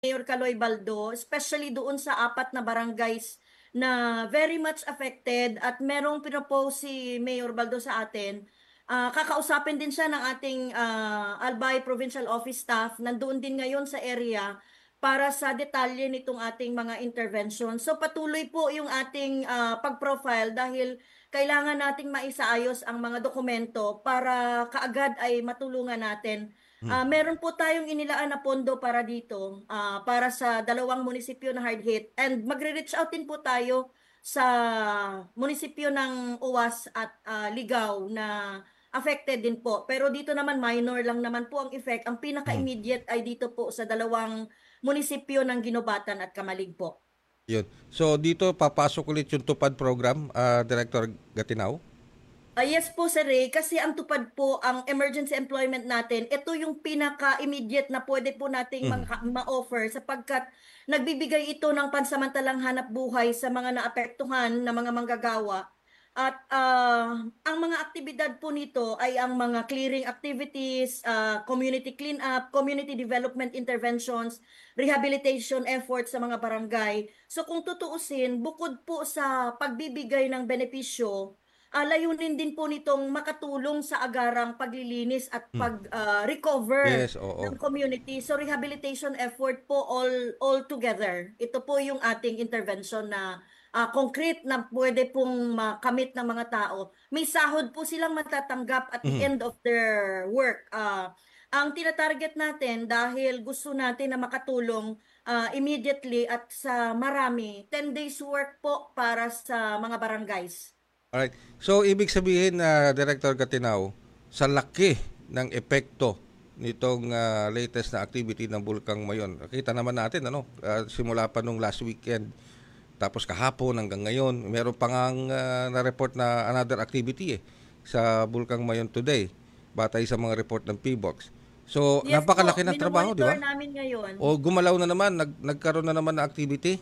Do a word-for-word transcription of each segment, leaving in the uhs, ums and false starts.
Mayor Caloy Baldo, especially doon sa apat na barangays na very much affected at merong pinopose si Mayor Baldo sa atin. Ah, kakausapin din siya ng ating ah, Albay Provincial Office staff. Nandoon din ngayon sa area para sa detalye nitong ating mga intervention. So patuloy po yung ating ah, pag-profile dahil kailangan nating maisaayos ang mga dokumento para kaagad ay matulungan natin. Hmm. Ah, meron po tayong inilaan na pondo para dito, ah, para sa dalawang munisipyo na hard hit. And magre-reach out din po tayo sa munisipyo ng Uwas at ah, Ligao na affected din po. Pero dito naman minor lang naman po ang effect. Ang Hmm. pinaka-immediate ay dito po sa dalawang munisipyo ng Ginobatan at Kamalig po. Yun. So dito papasok ulit yung tupad program, ah, Director Gatinaw. Ah, yes po Sir Ray, kasi ang tupad po ang emergency employment natin, ito yung pinaka-immediate na pwede po nating Mhm. mga- ma-offer sapagkat nagbibigay ito ng pansamantalang hanap buhay sa mga naapektuhan na mga manggagawa. At ah, ang mga aktibidad po nito ay ang mga clearing activities, ah, community cleanup, community development interventions, rehabilitation efforts sa mga barangay. So kung tutuusin, bukod po sa pagbibigay ng benepisyo, Ah, layunin din po nitong makatulong sa agarang paglilinis at Hmm. pag-recover Yes, oo. ng community. So rehabilitation effort po all all together. Ito po yung ating intervention na ah, concrete na pwede pong makamit ng mga tao. May sahod po silang matatanggap at the Mhm. end of their work. Ah, ang tinatarget natin dahil gusto natin na makatulong ah, immediately at sa marami, ten days work po para sa mga barangays. Alright. So, ibig sabihin na Director Gatinaw, sa laki ng epekto nitong ah, latest na activity ng Bulkang Mayon. Nakita naman natin, ano, ah, simula pa nung last weekend, tapos kahapon hanggang ngayon, meron pa ngang ah, na-report na another activity eh, sa Bulkang Mayon today, batay sa mga report ng P B O X. So, Yes po, napakalaki ng trabaho, di minomonitor ba? namin ngayon. O gumalaw na naman, nag, nagkaroon na naman ng activity,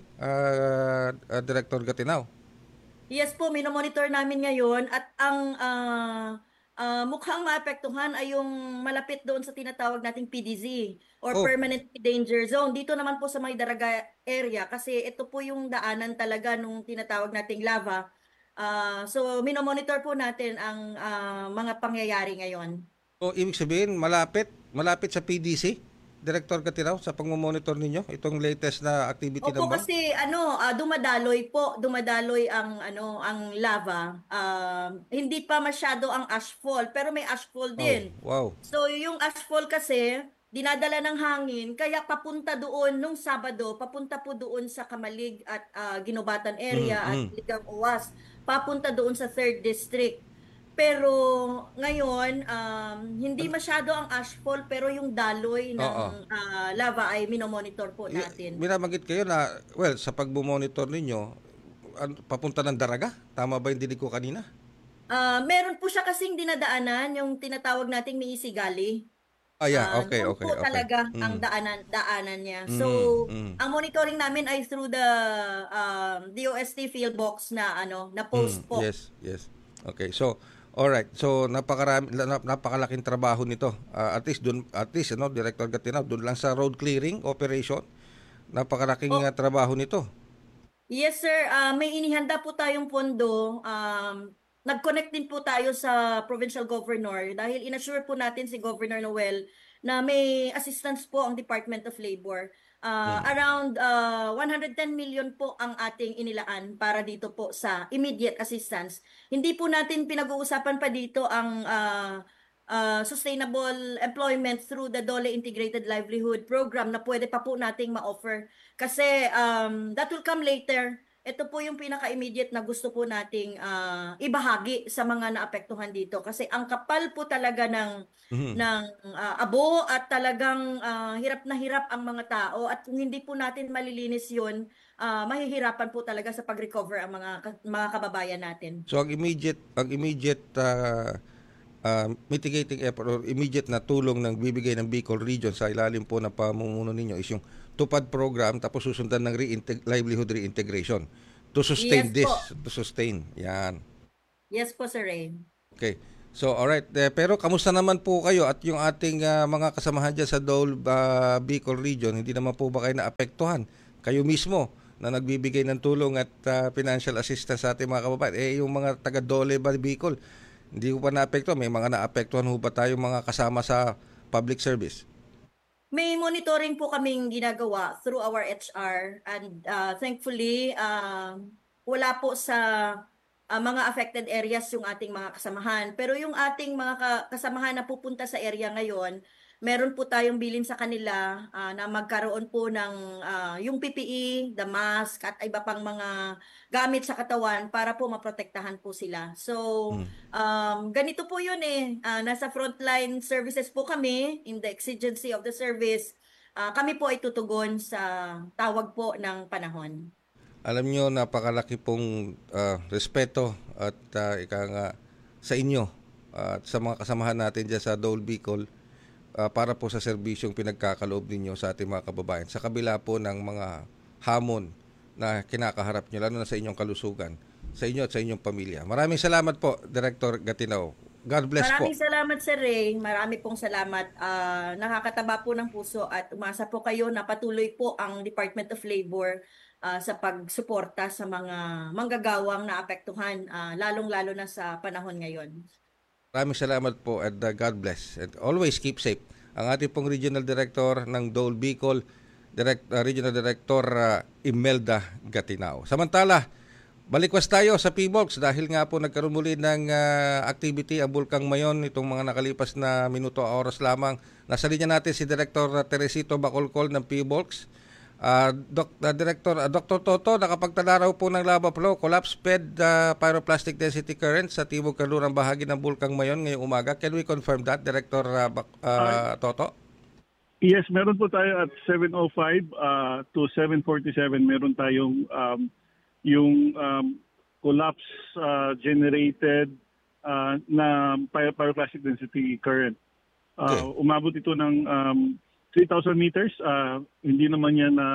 ah, ah, Director Gatinaw. Yes po, minomonitor namin ngayon at ang ah, ah, mukhang maapektuhan ay yung malapit doon sa tinatawag nating P D Z or Oh, Permanent Danger Zone. Dito naman po sa may Daraga area kasi ito po yung daanan talaga nung tinatawag nating lava. Ah, so minomonitor po natin ang ah, mga pangyayari ngayon. o ibig sabihin, malapit, malapit sa P D C, Director Gatiraw, sa pagmamonitor ninyo, itong latest na activity ng Opo bang? kasi ano ah, dumadaloy po, dumadaloy ang ano ang lava. Um, hindi pa masyado ang ashfall pero may ashfall Wow, din. wow. So yung ashfall kasi dinadala ng hangin kaya papunta doon nung Sabado, papunta po doon sa Kamalig at ah, Ginobatan Mhm, area at mhm. Ligang Uwas, papunta doon sa third District. Pero ngayon, um, hindi Ano? masyado ang ashfall pero yung daloy ng Oo. ah, lava ay minomonitor po Y- natin. Binabanggit kayo na, well, sa pagmamonitor ninyo, an- papunta ng Daraga? Tama ba yung dinig ko kanina? Ah, meron po siya kasing dinadaanan, yung tinatawag nating Misigali. Ah, yeah. Ah, Okay, noon okay, po okay. talaga ang Mm. daanan daanan niya. So, Mhm, mhm. ang monitoring namin ay through the um, D O S T field box na ano, na Mm, post po. yes, yes. Okay. So, all right. So, napakarami na- napakalaking trabaho nito. Ah, at least dun at least ano, Director Gatinaw, dun lang sa road clearing operation, napakalaking O, ah, trabaho nito. yes sir, Ah, may inihanda po tayong pondo. Um, nag-connect din po tayo sa provincial governor dahil inassure po natin si Governor Noel na may assistance po ang Department of Labor. Ah, Mm. around ah, one hundred ten million po ang ating inilaan para dito po sa immediate assistance. Hindi po natin pinag-uusapan pa dito ang ah, ah, sustainable employment through the Dole Integrated Livelihood Program na pwede pa po nating ma-offer kasi um, that will come later. Ito po yung pinaka-immediate na gusto po nating ah, ibahagi sa mga naapektuhan dito. Kasi ang kapal po talaga ng, Mhm. ng ah, abo at talagang ah, hirap na hirap ang mga tao. At kung hindi po natin malilinis yun, ah, mahihirapan po talaga sa pag-recover ang mga, ka- mga kababayan natin. So, ang immediate ang immediate ah, ah, mitigating effort or immediate na tulong ng bibigay ng Bicol Region sa ilalim po ng pamumuno ninyo is yung tupad program, tapos susundan ng reinteg- livelihood reintegration to sustain Yes this, po. to sustain. Yan. Yes po, Sir Ray. Okay. So, alright. Eh, pero kamusta naman po kayo at yung ating ah, mga kasamahan dyan sa Dole ah, Bicol Region? Hindi naman po ba kayo naapektuhan? Kayo mismo na nagbibigay ng tulong at ah, financial assistance sa ating mga kababayan. Eh, yung mga taga Dole ba Bicol, hindi ko pa naapektuhan. May mga naapektuhan ho ba tayo mga kasama sa public service? May monitoring po kaming ginagawa through our H R and uh, thankfully um, wala po sa uh, mga affected areas yung ating mga kasamahan. Pero yung ating mga ka- kasamahan na pupunta sa area ngayon, meron po tayong bilin sa kanila ah, na magkaroon po ng ah, yung P P E, the mask at iba pang mga gamit sa katawan para po maprotektahan po sila. So Um, ganito po yun eh. Ah, nasa frontline services po kami in the exigency of the service. Ah, kami po ay tutugon sa tawag po ng panahon. Alam nyo, napakalaki pong ah, respeto at ah, ika nga sa inyo at sa mga kasamahan natin dyan sa Dole Bicol ah, para po sa serbisyong pinagkakaloob ninyo sa ating mga kababayan. Sa kabila po ng mga hamon na kinakaharap nyo, lalo na sa inyong kalusugan, sa inyo at sa inyong pamilya. Maraming salamat po, Director Gatinaw. God bless po. Maraming salamat Sir Ray. Marami pong salamat. Ah, nakakataba po ng puso at umasa po kayo na patuloy po ang Department of Labor ah, sa pagsuporta sa mga manggagawang naapektuhan, ah, lalong-lalo na sa panahon ngayon. Maraming salamat po at uh, God bless. And always keep safe. Ang ating pong Regional Director ng Dole Bicol, Direct, uh, Regional Director uh, Imelda Gatinao. Samantala, balikwas tayo sa P B O L X dahil nga po nagkaroon muli ng uh, activity ang Bulkang Mayon itong mga nakalipas na minuto o oras lamang. Nasa linya natin si Director Teresito Bacolcol ng P B O L X. Uh, Doc, uh, Director uh, Doctor Toto, nakapagtala raw po ng lava flow, collapse fed uh, pyroclastic density current sa timog kanlurang bahagi ng Bulkang Mayon ngayong umaga. Can we confirm that, Director uh, Bac- uh, Toto? Yes, meron po tayo at seven oh five uh, to seven forty-seven meron tayong um, yung um, collapse uh, generated uh, na py- pyroclastic density current. Uh, Okay. Umabot ito ng um, three thousand meters. Uh, hindi naman yan na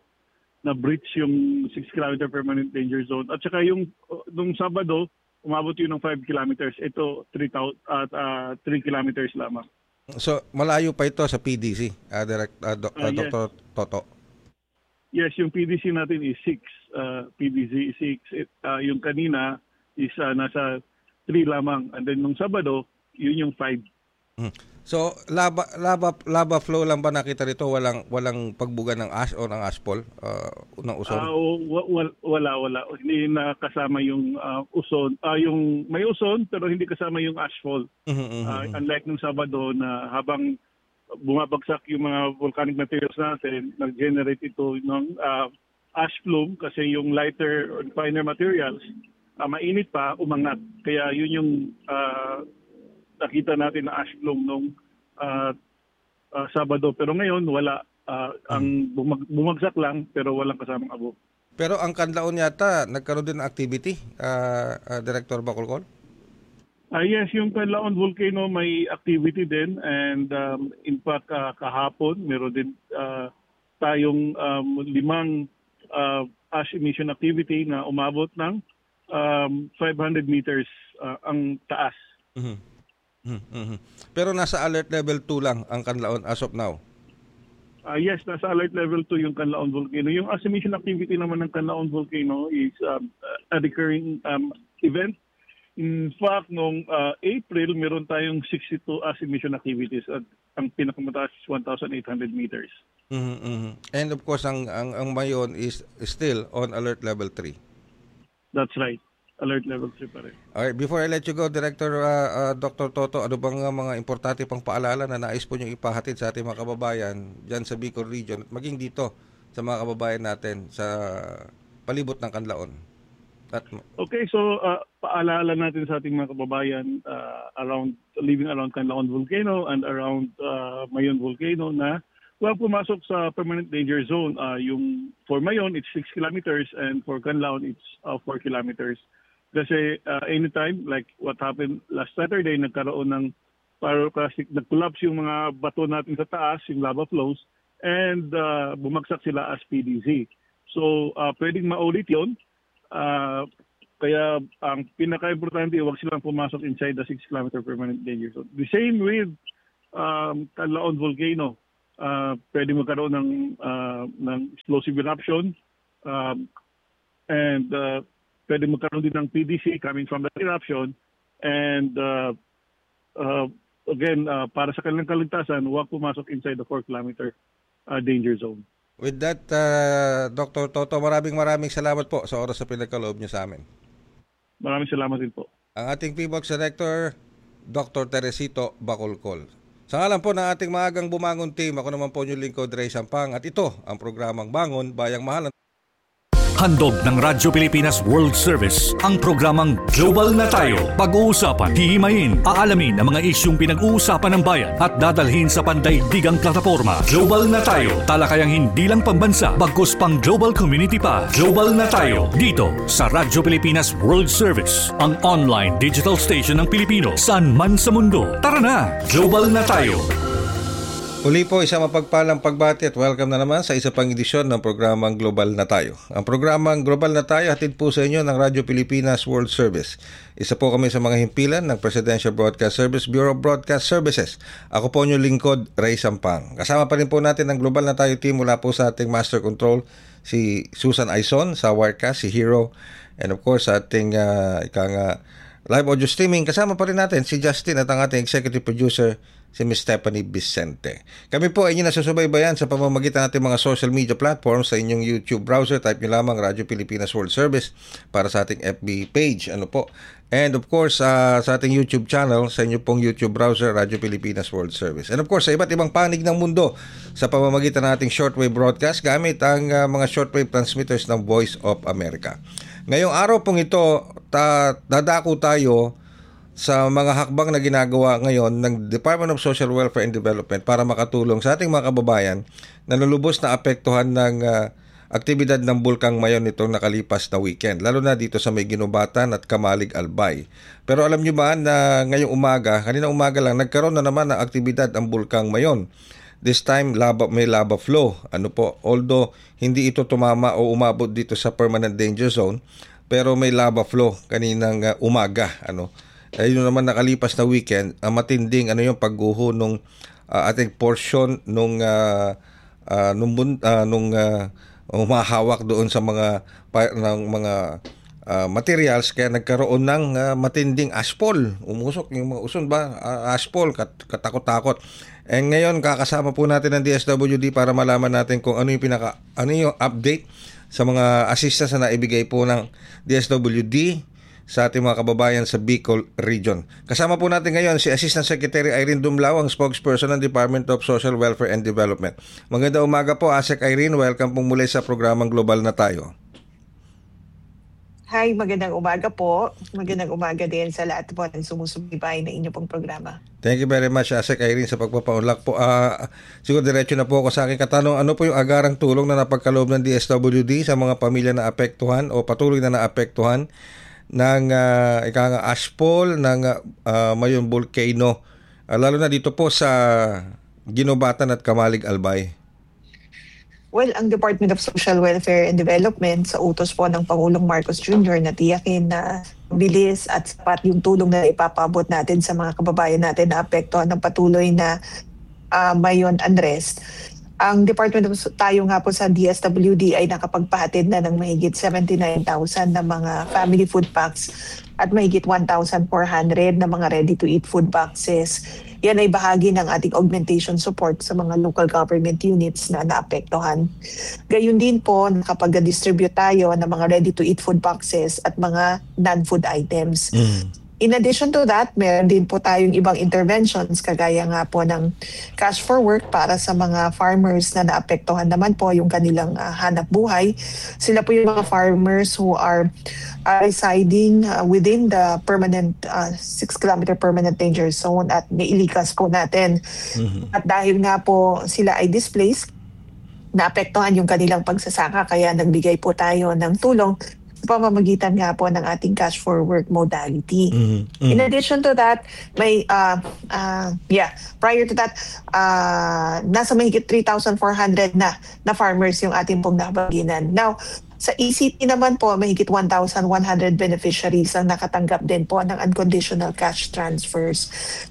na breach yung six kilometer permanent danger zone. At saka yung uh, nung Sabado, umabot yun ng five kilometers. Ito three thousand at uh, three kilometers lamang. So, malayo pa ito sa P D C, uh, Direct, uh, Doc- uh, Ah, yes. Doctor Toto. Yes, yung P D C natin is six. Uh, P D C is six. It, uh, yung kanina is uh, nasa three lamang. And then nung Sabado, yun yung five. Hmm. So, lava lava lava flow lang ba nakita rito? Walang walang pagbuga ng ash o ng ashfall uh, ng uson? Ah, wa- wa- wala, wala. Hindi na kasama yung uh, uson. Ah, yung may uson pero hindi kasama yung ashfall. Mhm, mhm, Ah, mhm. unlike nung Sabado na habang bumabagsak yung mga volcanic materials natin, nag-generate ito ng ah, ash plume kasi yung lighter or finer materials, ah, mainit pa, umangat. Kaya yun yung ah, nakita natin na ash plume nung ah, ah, Sabado. Pero ngayon, wala. Ah, ang bumag- bumagsak lang pero walang kasamang abo. Pero ang Kanlaon yata nagkaroon din ng activity, uh, uh, Director Bacolcol? Ah yes, yung Canlaon Volcano may activity din and um, in fact ah, kahapon meron din ah, tayong um, limang ah, ash emission activity na umabot ng um, five hundred meters ah, ang taas. Mhm. Mhm, mhm. Pero nasa alert level two lang ang Kanlaon as of now. Ah yes, nasa alert level two yung Canlaon Volcano. Yung ash emission activity naman ng Canlaon Volcano is um, a recurring um, event. In fact, noong uh, April, meron tayong sixty-two ash emission activities at ang pinakamataas is one thousand eight hundred meters. Mhm, mhm. And of course ang ang, ang Mayon is still on alert level three. That's right. Alert level three pa rin. Okay, before I let you go, Director uh, uh, Doctor Toto, ano bang uh, mga importante pang paalala na nais po niyong ipahatid sa ating mga kababayan diyan sa Bicol Region at maging dito sa mga kababayan natin sa palibot ng Kanlaon? At Okay, so uh, paalala natin sa ating mga kababayan uh, around living around Canlaon Volcano and around uh, Mayon Volcano na huwag pumasok sa permanent danger zone. Uh, yung for Mayon, it's six kilometers and for Canlaon, it's uh, four kilometers. Kasi uh, anytime, like what happened last Saturday, nagkaroon ng pyroclastic, nag-collapse yung mga bato natin sa taas, yung lava flows, and uh, bumagsak sila as P D Z. So, uh, pwedeng maulit yun. Uh, Kaya ang pinaka-importante, huwag silang pumasok inside the six kilometer permanent danger zone. The same with um, Canlaon Volcano. Uh, pwede magkaroon ng, uh, ng explosive eruption um, and uh, pwede magkaroon din ng P D C coming from that eruption. And uh, uh, again, uh, para sa kanilang kaligtasan, huwag pumasok inside the four kilometer uh, danger zone. With that, uh, Doctor Toto, maraming maraming salamat po sa oras na pinagkaloob niyo sa amin. Maraming salamat din po. Ang ating P B O X Director, Doctor Teresito Bacolcol. Sa ngalan po ng ating maagang bumangon team, ako naman po yung lingkod, Ray Sampang, at ito ang programang Bangon, Bayang Mahal. Handog ng Radyo Pilipinas World Service ang programang Global na Tayo. Pag-uusapan, hihimayin, aalamin ang mga isyung pinag-uusapan ng bayan at dadalhin sa pandaigdigang plataforma. Global na Tayo, talakayang hindi lang pambansa, bagkus pang global community pa. Global na Tayo, dito sa Radyo Pilipinas World Service, ang online digital station ng Pilipino, saan man sa mundo. Tara na, Global na Tayo. Uli po, isang mapagpalang pagbati at welcome na naman sa isa pang edisyon ng programang Global na Tayo. Ang programang Global na Tayo hatid po sa inyo ng Radyo Pilipinas World Service. Isa po kami sa mga himpilan ng Presidential Broadcast Service, Bureau of Broadcast Services. Ako po yung lingkod, Ray Sampang. Kasama pa rin po natin ang Global na Tayo team mula po sa ating Master Control, si Susan Aizon, sa Wirecast, si Hero, and of course sa ating uh, ika nga, live audio streaming. Kasama pa rin natin si Justin at ang ating executive producer, si Miz Stephanie Vicente. Kami po ay inyong nasusubaybayan sa pamamagitan natin mga social media platforms sa inyong YouTube browser. Type nyo lamang Radyo Pilipinas World Service para sa ating F B page. Ano po? And of course, uh, sa ating YouTube channel, sa inyo pong YouTube browser, Radyo Pilipinas World Service. And of course, sa iba't ibang panig ng mundo sa pamamagitan nating shortwave broadcast gamit ang uh, mga shortwave transmitters ng Voice of America. Ngayong araw pong ito, ta- dadako tayo sa mga hakbang na ginagawa ngayon ng Department of Social Welfare and Development para makatulong sa ating mga kababayan na lulubos na apektuhan ng uh, aktibidad ng Bulkang Mayon nitong nakalipas na weekend, lalo na dito sa May Ginubatan at Kamalig Albay. Pero alam nyo ba na ngayong umaga, kanina umaga lang, nagkaroon na naman ng aktibidad ang Bulkang Mayon. This time, lava, may lava flow. Ano po, although hindi ito tumama o umabot dito sa permanent danger zone, pero may lava flow kaninang uh, umaga. Ano? Ayun naman nakalipas na weekend, ang uh, matinding ano yung pagguho nung uh, ating portion nung uh, uh, nung uh, nung uh, humahawak doon sa mga pa, ng mga uh, materials, kaya nagkaroon ng uh, matinding ashfall. Umusok yung mga uson ba, uh, ashfall, kat, katakot-takot. Eh ngayon kakasama po natin ng D S W D para malaman natin kung ano yung pinaka ano yung update sa mga assistance na naibigay po ng D S W D sa ating mga kababayan sa Bicol Region. Kasama po natin ngayon si Assistant Secretary Irene Dumlao, ang spokesperson ng Department of Social Welfare and Development. Magandang umaga po, Asek Irene. Welcome po muli sa programang Global na Tayo. Hi, magandang umaga po. Magandang umaga din sa lahat po ng sumusubaybay na inyo pong programa. Thank you very much, Asek Irene, sa pagpapaunlak po. Uh, siguro diretso na po ako sa aking katanong. Ano po yung agarang tulong na napagkaloob ng D S W D sa mga pamilya na apektuhan o patuloy na naapektuhan ng uh, ika nga ashfall ng uh, Mayon Volcano, uh, lalo na dito po sa Ginubatan at Kamalig Albay? Well, ang Department of Social Welfare and Development sa utos po ng Pangulong Marcos Junior na tiyakin na bilis at sapat yung tulong na ipapabot natin sa mga kababayan natin na apektuhan ng patuloy na uh, Mayon unrest. Ang Department of tayo nga po sa D S W D ay nakapagpahatid na ng mahigit seventy-nine thousand na mga family food packs at mahigit one thousand four hundred na mga ready-to-eat food boxes. Yan ay bahagi ng ating augmentation support sa mga local government units na naapektuhan. Gayun din po, nakapag-distribute tayo ng mga ready-to-eat food boxes at mga non-food items. Mm. In addition to that, meron din po tayong ibang interventions kagaya nga po ng cash for work para sa mga farmers na naapektuhan naman po yung kanilang uh, hanap buhay. Sila po yung mga farmers who are uh, residing uh, within the permanent uh, six kilometer permanent danger zone at nailikas po natin. Mm-hmm. At dahil nga po sila ay displaced, naapektuhan yung kanilang pagsasaka, kaya nagbigay po tayo ng tulong sa pamamagitan nga po ng ating cash for work modality. Mhm, In mhm. addition to that, may uh, uh, yeah, prior to that, uh, nasa mahigit three thousand four hundred na na farmers yung ating pong nabaginan. Now, sa E C T naman po, mahigit one thousand one hundred beneficiaries ang nakatanggap din po ng unconditional cash transfers.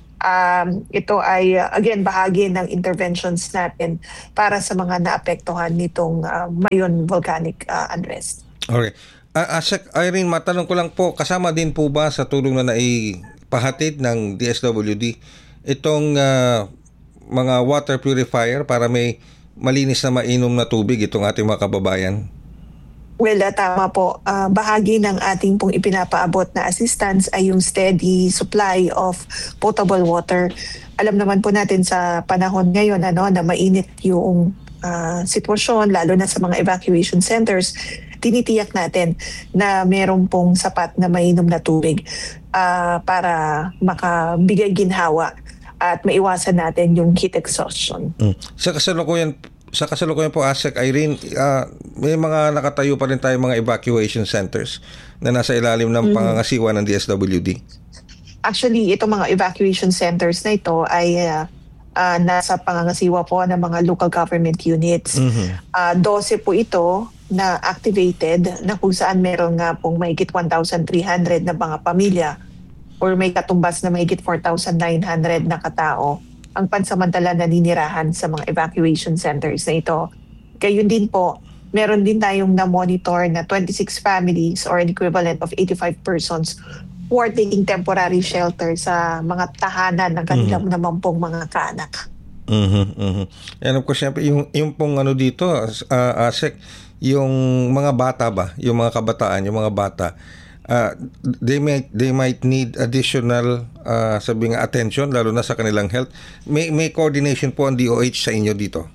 Um, ito ay, uh, again, bahagi ng interventions natin para sa mga naapektuhan nitong uh, Mayon volcanic uh, unrest. Okay. Uh, Asek Irene, matanong ko lang po, kasama din po ba sa tulong na naipahatid ng D S W D itong uh, mga water purifier para may malinis na mainom na tubig itong ating mga kababayan? Well, uh, tama po. Uh, bahagi ng ating pong ipinapaabot na assistance ay yung steady supply of potable water. Alam naman po natin sa panahon ngayon ano, na mainit yung uh, sitwasyon, lalo na sa mga evacuation centers, tinitiyak natin na meron pong sapat na mainom na tubig uh, para makabigay ginhawa at maiwasan natin yung heat exhaustion. Mm. Sa kasalukuyan sa kasalukuyan po, Asek Irene, uh, may mga nakatayo pa rin tayo mga evacuation centers na nasa ilalim ng pangangasiwa ng D S W D. Actually, itong mga evacuation centers na ito ay uh, uh, nasa pangangasiwa po ng mga local government units. Mhm. Uh, twelve po ito na activated na kung saan meron nga pong mahigit one thousand three hundred na mga pamilya or may katumbas na mahigit four thousand nine hundred na katao ang pansamantala naninirahan sa mga evacuation centers na ito. Gayun din po, meron din tayong na-monitor na twenty-six families or an equivalent of eighty-five persons who are taking temporary shelter sa mga tahanan ng kanilang naman pong mga kaanak. Mhm, mhm. And of course, syempre, yung, yung pong ano dito, uh, Asek, yung mga bata ba, yung mga kabataan, yung mga bata, uh, they might they might need additional uh, sabi nga attention lalo na sa kanilang health. May may coordination po ang D O H sa inyo dito.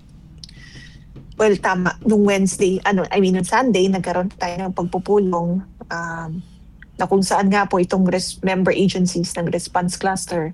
Well, tama. Nung Wednesday, ano, I mean, nung Sunday, nagkaroon tayo ng pagpupulong um, na kung saan nga po itong res- member agencies ng response cluster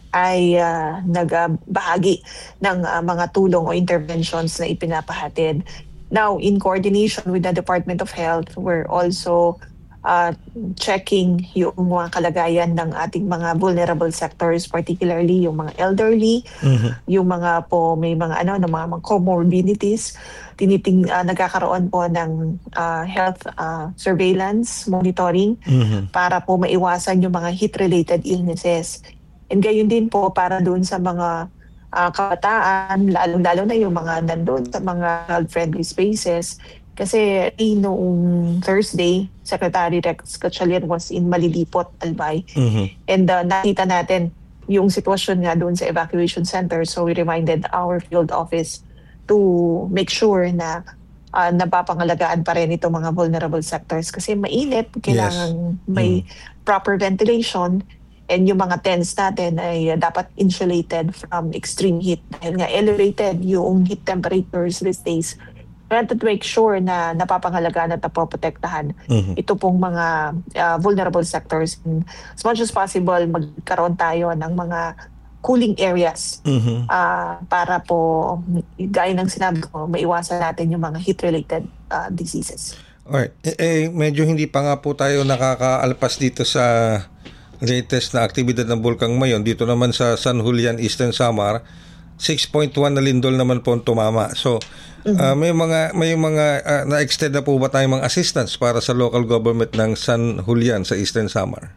ay uh, nagbahagi ng uh, mga tulong o interventions na ipinapahatid. Now, in coordination with the Department of Health, we're also uh, checking yung mga kalagayan ng ating mga vulnerable sectors, particularly yung mga elderly, Mhm. yung mga po may mga ano ng mga, mga comorbidities. Tiniting uh, nagkakaroon po ng uh, health uh, surveillance monitoring Mhm. para po maiwasan yung mga heat-related illnesses. And gayon din po para doon sa mga uh, kabataan, lalo-lalo na yung mga nandun sa mga health-friendly spaces. Kasi eh, noong Thursday, Secretary Rex Gatchalian was in Malilipot, Albay. Mhm. And uh, nakita natin yung sitwasyon nga doon sa evacuation center. So we reminded our field office to make sure na uh, napapangalagaan pa rin itong mga vulnerable sectors. Kasi mainit, kailangan may proper ventilation. And yung mga tents natin ay uh, dapat insulated from extreme heat. Dahil nga elevated yung heat temperatures these days. We have to make sure na napapangalagaan at napoprotektahan Mhm. ito pong mga uh, vulnerable sectors. And as much as possible, magkaroon tayo ng mga cooling areas Mhm. uh, para po, gaya ng sinabi ko, maiwasan natin yung mga heat-related uh, diseases. Alright. Eh, eh, medyo hindi pa nga po tayo nakakaalpas dito sa latest na aktibidad ng Bulkang Mayon. Dito naman sa San Julian, Eastern Samar, six point one na lindol naman po ang tumama. So, uh, may mga may mga uh, na-extend na po ba tayong mga assistance para sa local government ng San Julian sa Eastern Samar?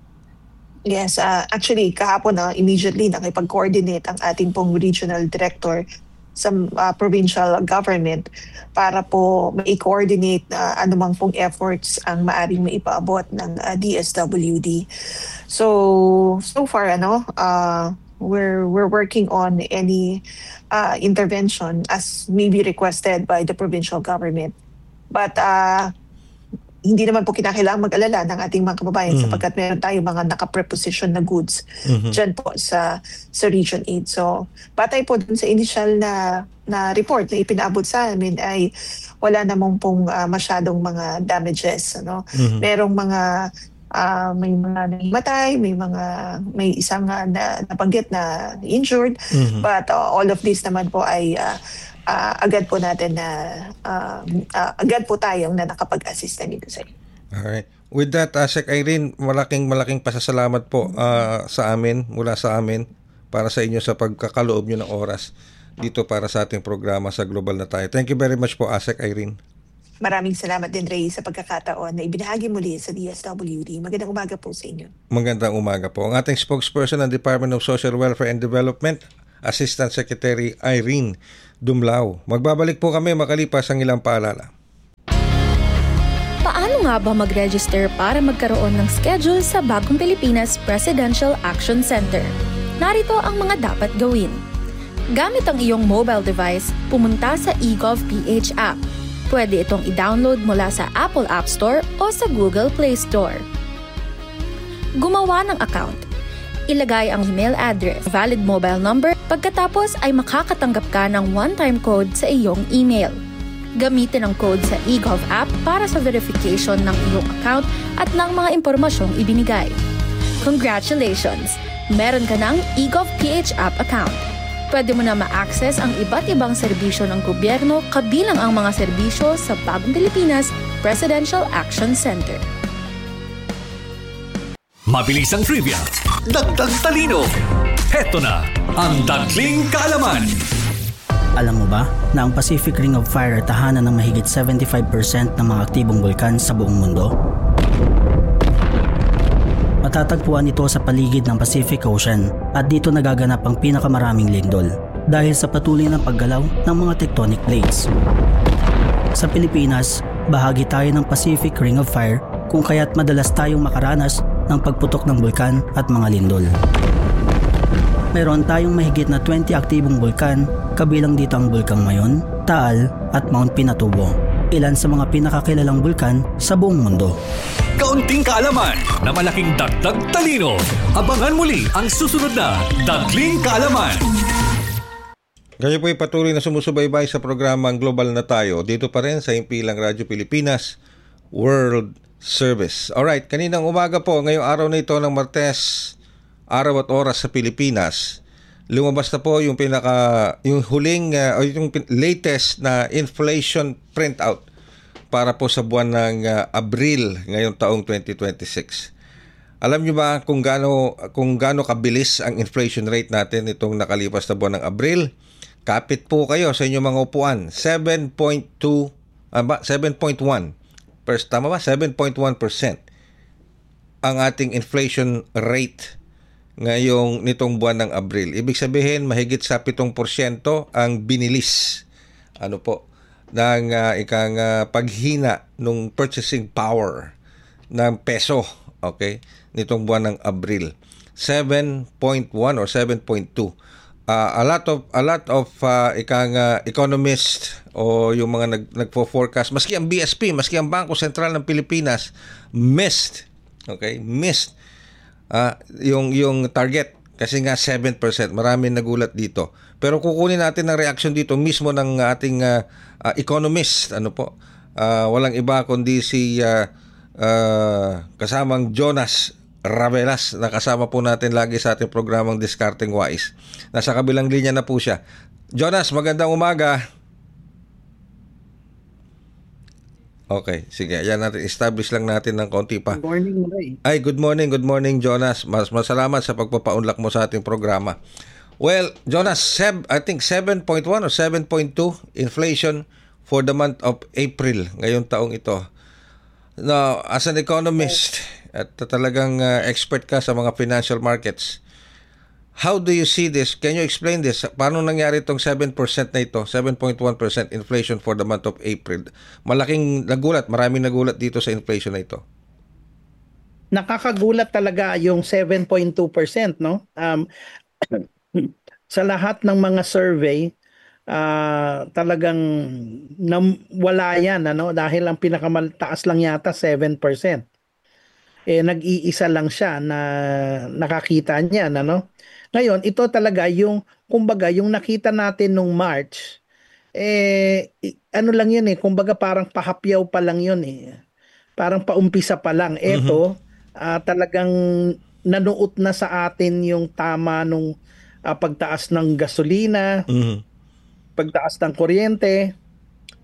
Yes, uh, actually, kahapon na immediately nakipag-coordinate ang ating pong regional director sa uh, provincial government para po mai-coordinate uh, anumang pong efforts ang maaring maipaabot ng uh, D S W D. So, so far, ano, uh, we're we're working on any uh, intervention as may be requested by the provincial government. But uh, hindi naman po kinakailangan mag-alala ng ating mga kababayan Mhm. sapagkat meron tayong mga naka-preposition na goods Mhm. dyan po sa sa Region eight. So, batay po dun sa initial na na report na ipinaabot sa amin ay wala namang pong ah, masyadong mga damages. Ano? Mhm. Merong mga ah, may mga nahimatay, may mga may isang ah, na nabanggit na injured, Mhm. but ah, all of this naman po ay ah, ah, agad po natin na ah, ah, agad po tayong na nakapag-assist na dito sa inyo. Alright. With that, Asek Irene, malaking malaking pasasalamat po ah, sa amin, mula sa amin, para sa inyo sa pagkakaloob nyo ng oras dito para sa ating programa sa Global na Tayo. Thank you very much po, Asek Irene. Maraming salamat din, Ray, sa pagkakataon na ibinahagi muli sa D S W D. Magandang umaga po sa inyo. Magandang umaga po. Ang ating spokesperson ng Department of Social Welfare and Development, Assistant Secretary Irene Dumlao. Magbabalik po kami makalipas ang ilang paalala. Paano nga ba mag-register para magkaroon ng schedule sa Bagong Pilipinas Presidential Action Center? Narito ang mga dapat gawin. Gamit ang iyong mobile device, pumunta sa eGovPH app. Pwede itong i-download mula sa Apple App Store o sa Google Play Store. Gumawa ng account. Ilagay ang email address, valid mobile number, pagkatapos ay makakatanggap ka ng one-time code sa iyong email. Gamitin ang code sa eGov app para sa verification ng iyong account at ng mga impormasyong ibinigay. Congratulations! Meron ka ng eGovPH app account. Pwede mo na ma-access ang iba't ibang serbisyo ng gobyerno kabilang ang mga serbisyo sa Bagong Pilipinas Presidential Action Center. Mabilis ang trivia, dagdag talino. Heto na ang Dagling Kaalaman. Alam mo ba na ang Pacific Ring of Fire ay tahanan ng mahigit seventy-five percent ng mga aktibong bulkan sa buong mundo? Matatagpuan ito sa paligid ng Pacific Ocean at dito nagaganap ang pinakamaraming lindol dahil sa patuloy ng paggalaw ng mga tectonic plates. Sa Pilipinas, bahagi tayo ng Pacific Ring of Fire kung kaya't madalas tayong makaranas ng pagputok ng bulkan at mga lindol. Meron tayong mahigit na twenty aktibong bulkan, kabilang dito ang Bulkang Mayon, Taal at Mount Pinatubo, ilan sa mga pinakakilalang bulkan sa buong mundo. Kaunting kaalaman na malaking dagdag talino. Abangan muli ang susunod na Dagling Kaalaman. Kayo po ay patuloy na sumusubaybay sa programang Global na Tayo dito pa rin sa Impilang Radyo Pilipinas World Service. Alright, kaninang umaga po, ngayong araw na ito ng Martes, araw at oras sa Pilipinas, lumabas na po yung pinaka yung huling uh, o yung latest na inflation printout para po sa buwan ng uh, Abril ngayong taong twenty twenty-six. Alam niyo ba kung gaano kung gaano kabilis ang inflation rate natin itong nakalipas na buwan ng Abril? Kapit po kayo sa inyong mga upuan. seven point two uh, seven point one. First, tama ba? seven point one percent ang ating inflation rate ngayong nitong buwan ng Abril. Ibig sabihin, mahigit sa pitong porsyento ang binilis. Ano po? ng uh, ikang uh, paghina ng purchasing power ng peso, okay, nitong buwan ng Abril. seven point one or seven point two. Uh, a lot of a lot of uh, ikang uh, economist o yung mga nag nagfo-forecast, maski ang B S P, maski ang Bangko Sentral ng Pilipinas missed, okay, missed uh, yung yung target kasi nga seven percent. Maraming nagulat dito. Pero kukunin natin ang reaction dito mismo ng ating uh, uh, economist. Ano po? Uh, walang iba kundi si uh, uh, kasamang Jonas Ravelas na kasama po natin lagi sa ating programang Discarding Wise. Nasa kabilang linya na po siya. Jonas, magandang umaga. Okay, sige. Ayan natin. Establish lang natin ng konti pa. Good morning, Ray. Ay, good morning, good morning, Jonas. Mas masalamat sa pagpapaunlak mo sa ating programa. Well, Jonas, seb, I think seven point one or seven point two inflation for the month of April ngayong taong ito. Now, as an economist at talagang uh, expert ka sa mga financial markets, how do you see this? Can you explain this? Paano nangyari itong seven percent na ito, seven point one percent inflation for the month of April? Malaking nagulat, maraming nagulat dito sa inflation na ito. Nakakagulat talaga yung seven point two percent, no? Um, sa lahat ng mga survey, uh, talagang nam- wala yan, ano? Dahil ang pinakamataas lang yata seven percent. Eh, nag-iisa lang siya na nakakita niyan, ano? Ngayon, ito talaga yung, kumbaga, yung nakita natin nung March, eh, ano lang yun eh, kumbaga parang pahapyaw pa lang yun eh. Parang paumpisa pa lang. Ito, mm-hmm. uh, talagang nanuot na sa atin yung tama nung uh, pagtaas ng gasolina, mm-hmm. pagtaas ng kuryente,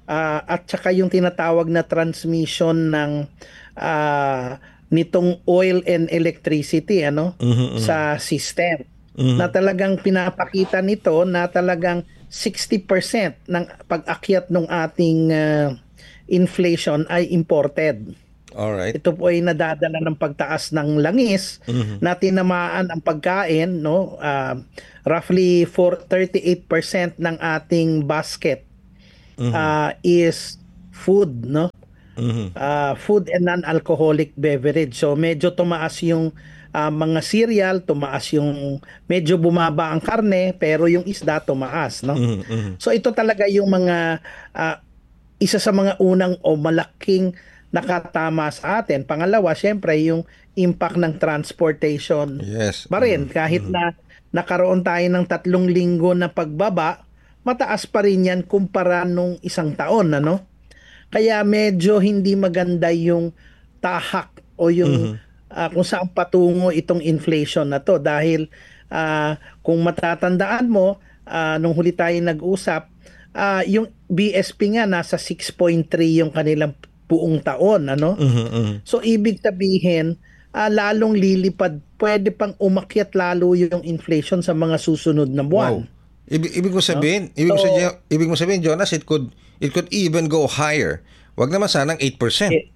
ah, at saka yung tinatawag na transmission ng ah, nitong oil and electricity ano Mhm, mhm. sa system Mhm. na talagang pinapakita nito na talagang sixty percent ng pag-akyat ng ating ah, inflation ay imported. Alright. Ito po ay nadadala ng pagtaas ng langis Mhm. na tinamaan ang pagkain, no? Ah, roughly for thirty-eight percent ng ating basket ah, is food, no? Mhm. Ah, food and non-alcoholic beverage. So medyo tumaas yung ah, mga cereal, tumaas yung medyo bumaba ang karne, pero yung isda tumaas, no? Mhm, mhm. So ito talaga yung mga ah, isa sa mga unang o malaking nakatama sa atin. Pangalawa, syempre yung impact ng transportation Yes. pa rin. Kahit na nakaroon tayo ng tatlong linggo na pagbaba, mataas pa rin yan kumpara nung isang taon, ano? Kaya medyo hindi maganda yung tahak o yung ah, kung saan patungo itong inflation na to dahil ah, kung matatandaan mo ah, nung huli tayo nag-usap, ah, yung B S P nga nasa six point three yung kanilang buong taon, ano? Mhm, mhm. So ibig sabihin, ah, lalong lilipad, pwede pang umakyat lalo yung inflation sa mga susunod na buwan. Wow. Ibig, ibig mo sabihin, ibig mo So- sabihin, ibig mo sabihin, Jonas, it could it could even go higher. Wag naman sanang eight percent. Eh,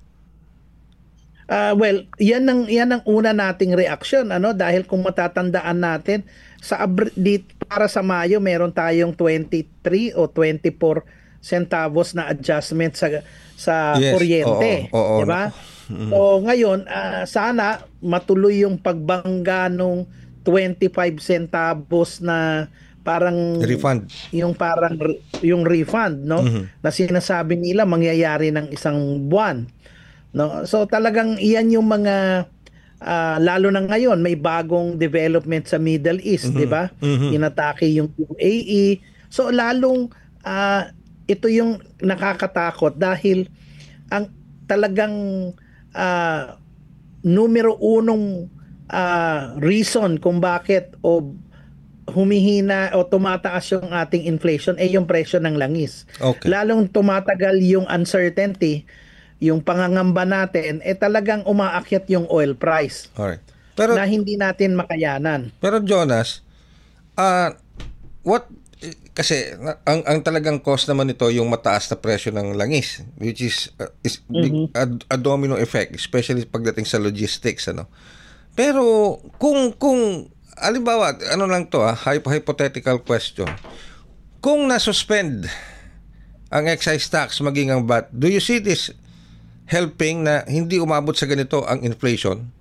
Ah, well, yan ang yan ang una nating reaksyon ano dahil kung matatandaan natin sa abr- di, para sa Mayo meron tayong twenty-three o twenty-four centavos na adjustment sa sa Yes, kuryente, oo, oo, di ba? So ngayon, ah, sana matuloy yung pagbangga nung twenty-five centavos na parang Refund. yung parang re- yung refund no na sinasabi nila mangyayari ng isang buwan. No? So talagang iyan yung mga ah, lalo na ngayon may bagong development sa Middle East, 'di ba? Inatake yung U A E. So lalong ah, ito yung nakakatakot dahil ang talagang ah, numero unong ah, reason kung bakit o humihina o tumataas yung ating inflation ay yung presyo ng langis. Okay. Lalong tumatagal yung uncertainty, yung pangangamba natin, eh talagang umaakyat yung oil price Alright. Pero na hindi natin makayanan. pero Jonas, ah what eh, kasi na- ang ang talagang cost naman nito yung mataas na presyo ng langis, which is uh, is big, a, a domino effect, especially pagdating sa logistics, ano. Pero kung kung halimbawa, ano lang to ah, hy- hypothetical question. Kung na-suspend ang excise tax maging ang V A T, do you see this helping na hindi umabot sa ganito ang inflation?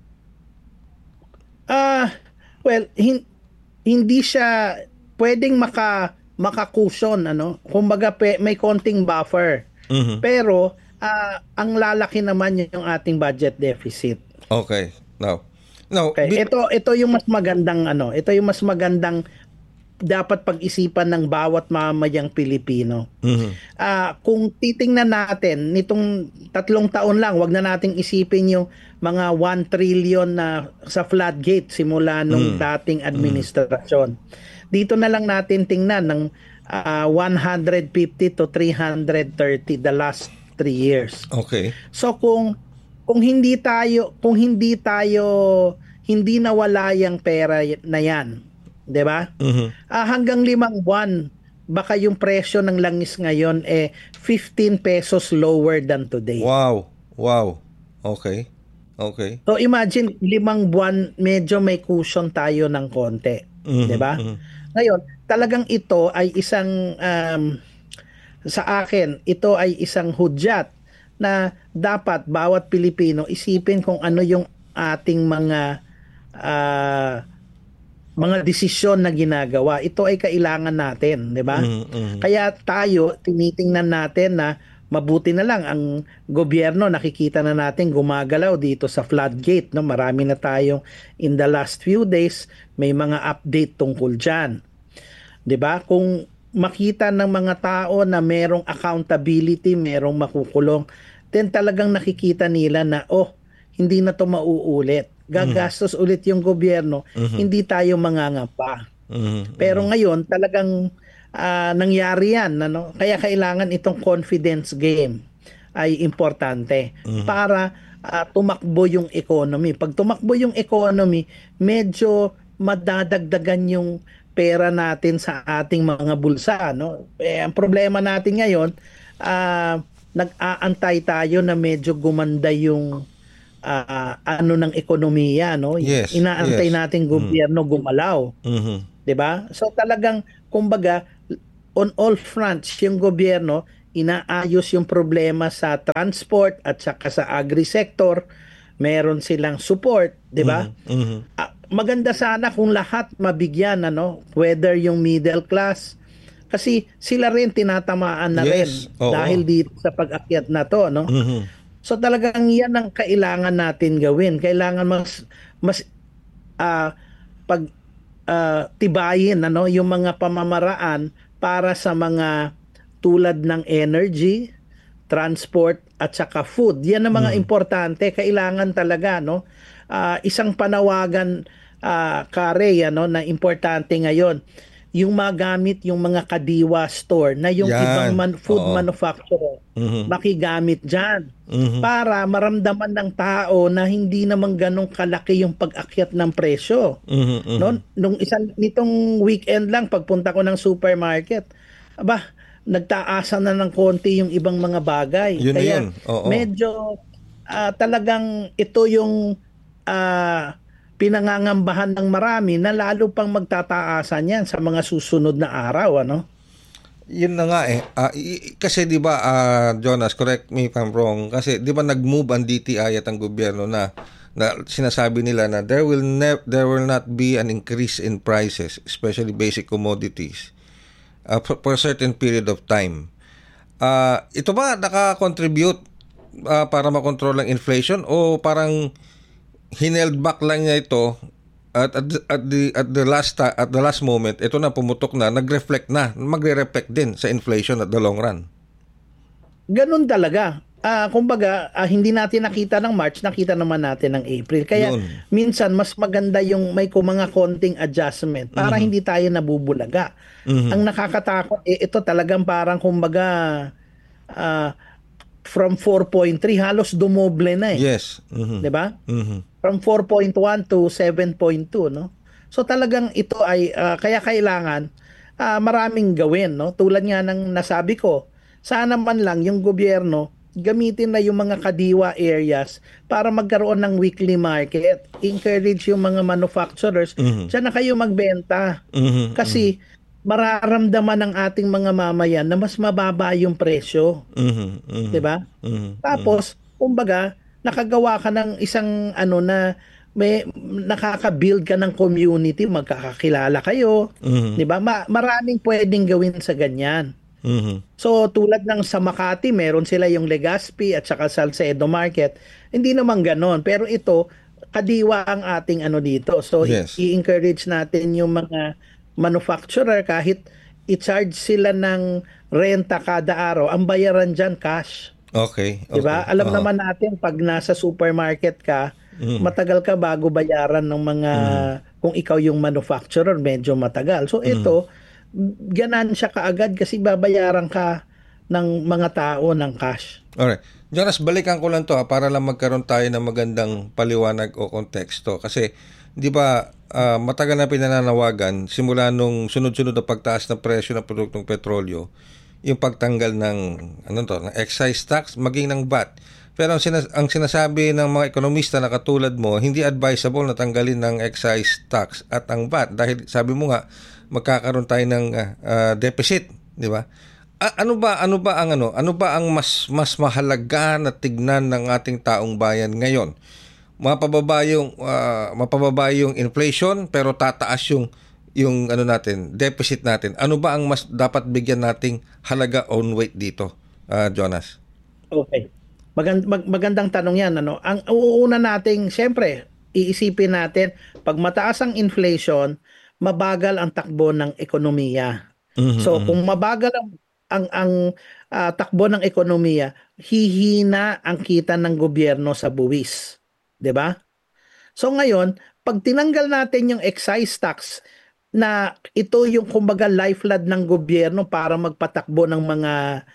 Ah, well, hin- hindi siya pwedeng maka makakusyon ano. Kumbaga pe, may konting buffer. Mhm. Pero ah, ang lalaki naman yung ating budget deficit. Okay. Now, now, Okay, bi- ito ito yung mas magandang ano, ito yung mas magandang dapat pag-isipan ng bawat mamayang Pilipino. Mhm. Ah, kung titingnan natin nitong tatlong taon lang, wag na nating isipin yung mga one trillion na sa floodgate simula nung dating administrasyon. Dito na lang natin tingnan ng ah, one hundred fifty to three hundred thirty the last three years. Okay. So kung kung hindi tayo kung hindi tayo hindi nawala yung pera y- na yan, 'di ba? Mhm. Ah, hanggang limang buwan baka yung presyo ng langis ngayon eh fifteen pesos lower than today. Wow. Wow. Okay. Okay. So imagine limang buwan medyo may cushion tayo ng konti, Mhm, 'di ba? mhm. Ngayon, talagang ito ay isang um, sa akin, ito ay isang hudyat na dapat bawat Pilipino isipin kung ano yung ating mga ah, mga desisyon na ginagawa. Ito ay kailangan natin, 'di ba? Mhm, mhm. Kaya tayo tinitingnan natin na mabuti na lang ang gobyerno, nakikita na natin gumagalaw dito sa floodgate, no? Marami na tayong in the last few days may mga update tungkol diyan. 'Di ba? Kung makita ng mga tao na merong accountability, merong makukulong, then talagang nakikita nila na oh, hindi na to mauulit. Gagastos ulit yung gobyerno, hindi tayo mangangapa. Mhm. Pero ngayon talagang ah, nangyari yan, ano? Kaya kailangan itong confidence game ay importante para ah, tumakbo yung economy. Pag tumakbo yung economy, medyo madadagdagan yung pera natin sa ating mga bulsa, no? Eh, ang problema natin ngayon, ah, nag-aantay tayo na medyo gumanda yung ah, ano ng ekonomiya, no? Yes, Inaantay yes. natin gobyerno gumalaw. Mhm. 'Di ba? So talagang kumbaga on all fronts yung gobyerno inaayos yung problema sa transport at saka sa agri-sector. Meron silang support, 'di ba? Mhm. Ah, maganda sana kung lahat mabigyan, ano, whether yung middle class, kasi sila rin tinatamaan na rin Yes, oo. dahil dito sa pag-akyat na to, no? Mhm. So talagang yan ang kailangan natin gawin. Kailangan mas mas ah, pag ah, tibayin, ano, yung mga pamamaraan para sa mga tulad ng energy, transport at saka food. Yan ang mga importante. Kailangan talaga, no? Ah, isang panawagan, ah, Kare, ano, na importante ngayon, yung magamit yung mga kadiwa store na yung Yan, ibang man- food oo. manufacturer Mhm. makigamit dyan Mhm. para maramdaman ng tao na hindi naman ganong kalaki yung pag-akyat ng presyo. Mhm, mhm. No? Nung isang nitong weekend lang pagpunta ko ng supermarket, aba, nagtaasan na ng konti yung ibang mga bagay. Yun na Kaya yun, oo. medyo ah, talagang ito yung ah, pinangangambahan ng marami na lalo pang magtataasan yan sa mga susunod na araw, ano? Yun na nga eh. Ah, i- i- kasi 'di ba ah, Jonas, correct me if I'm wrong, kasi 'di ba nag-move ang D T I at ang gobyerno na na sinasabi nila na there will ne- there will not be an increase in prices, especially basic commodities, uh, for, for a certain period of time. Ah, ito ba naka-contribute ah, para makontrol ang inflation o parang hineld back lang niya ito at at, the- at the at the last ti- at the last moment ito na pumutok na, nag-reflect na, magre-reflect din sa inflation at the long run. Ganun talaga. Ah, kumbaga, ah, hindi natin nakita ng March, nakita naman natin ng April. Kaya Yun. minsan mas maganda yung may kung mga konting adjustment para hindi tayo nabubulaga. Ang nakakatakot, eh, ito talagang parang kumbaga ah, from four point three halos dumoble na eh. Yes. Mhm. 'Di ba? Mhm. From four point one to seven point two, no? So talagang ito ay ah, kaya kailangan ah, maraming gawin, no? Tulad nga ng nasabi ko, sana man lang yung gobyerno gamitin na yung mga kadiwa areas para magkaroon ng weekly market. Encourage yung mga manufacturers, diyan na kayo magbenta. Mhm. Kasi mararamdaman ng ating mga mamayan na mas mababa yung presyo, Mhm. Mhm. 'di ba? Mhm. Tapos, kumbaga, nakagawa ka ng isang ano na may nakaka-build ka ng community, magkakakilala kayo, Mhm. 'di ba? Ma- maraming pwedeng gawin sa ganyan. Mhm. So tulad ng sa Makati, meron sila yung Legazpi at saka Salcedo Market. Hindi naman ganon, pero ito kadiwa ang ating ano dito. So Yes. i- i-encourage natin yung mga manufacturer kahit i-charge sila ng renta kada araw, ang bayaran diyan cash. Okay. 'Di ba? okay. Alam Oo. naman natin pag nasa supermarket ka, matagal ka bago bayaran ng mga kung ikaw yung manufacturer, medyo matagal. So ito, ganansya ka agad kasi babayaran ka ng mga tao ng cash. Alright. Jonas, balikan ko lang to ha, para lang magkaroon tayo ng magandang paliwanag o konteksto. Kasi, di ba, ah, matagal na pinananawagan, simula nung sunod-sunod na pagtaas ng presyo ng produktong petrolyo, yung pagtanggal ng, ano to, ng excise tax, maging ng V A T. Pero ang, sinas- ang sinasabi ng mga ekonomista na katulad mo, hindi advisable na tanggalin ng excise tax at ang V A T. Dahil sabi mo nga, magkakaroon tayo ng ah, ah, deficit, di ba? A- ano ba ano ba ang ano? Ano ba ang mas mas mahalaga na tignan ng ating taong bayan ngayon? Mapababa yung ah, mapababa yung inflation pero tataas yung yung ano natin, deficit natin. Ano ba ang mas dapat bigyan nating halaga on weight dito, ah, Jonas? Okay. Magand- mag- magandang tanong yan. Ano? Ang uuna nating, siyempre, iisipin natin, pag mataas ang inflation, mabagal ang takbo ng ekonomiya. So kung mabagal ang ang, ang ah, takbo ng ekonomiya, hihina ang kita ng gobyerno sa buwis. 'Di ba? So ngayon, pag tinanggal natin yung excise tax, na ito yung kumbaga lifeblood ng gobyerno para magpatakbo ng mga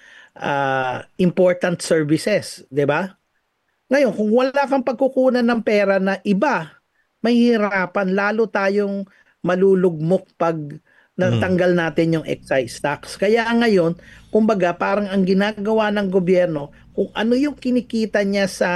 ah, important services, 'di ba? Ngayon, kung wala kang pagkukunan ng pera na iba, mahihirapan lalo tayong malulugmok pag natanggal natin yung excise tax. Kaya ngayon, kumbaga parang ang ginagawa ng gobyerno, kung ano yung kinikita niya sa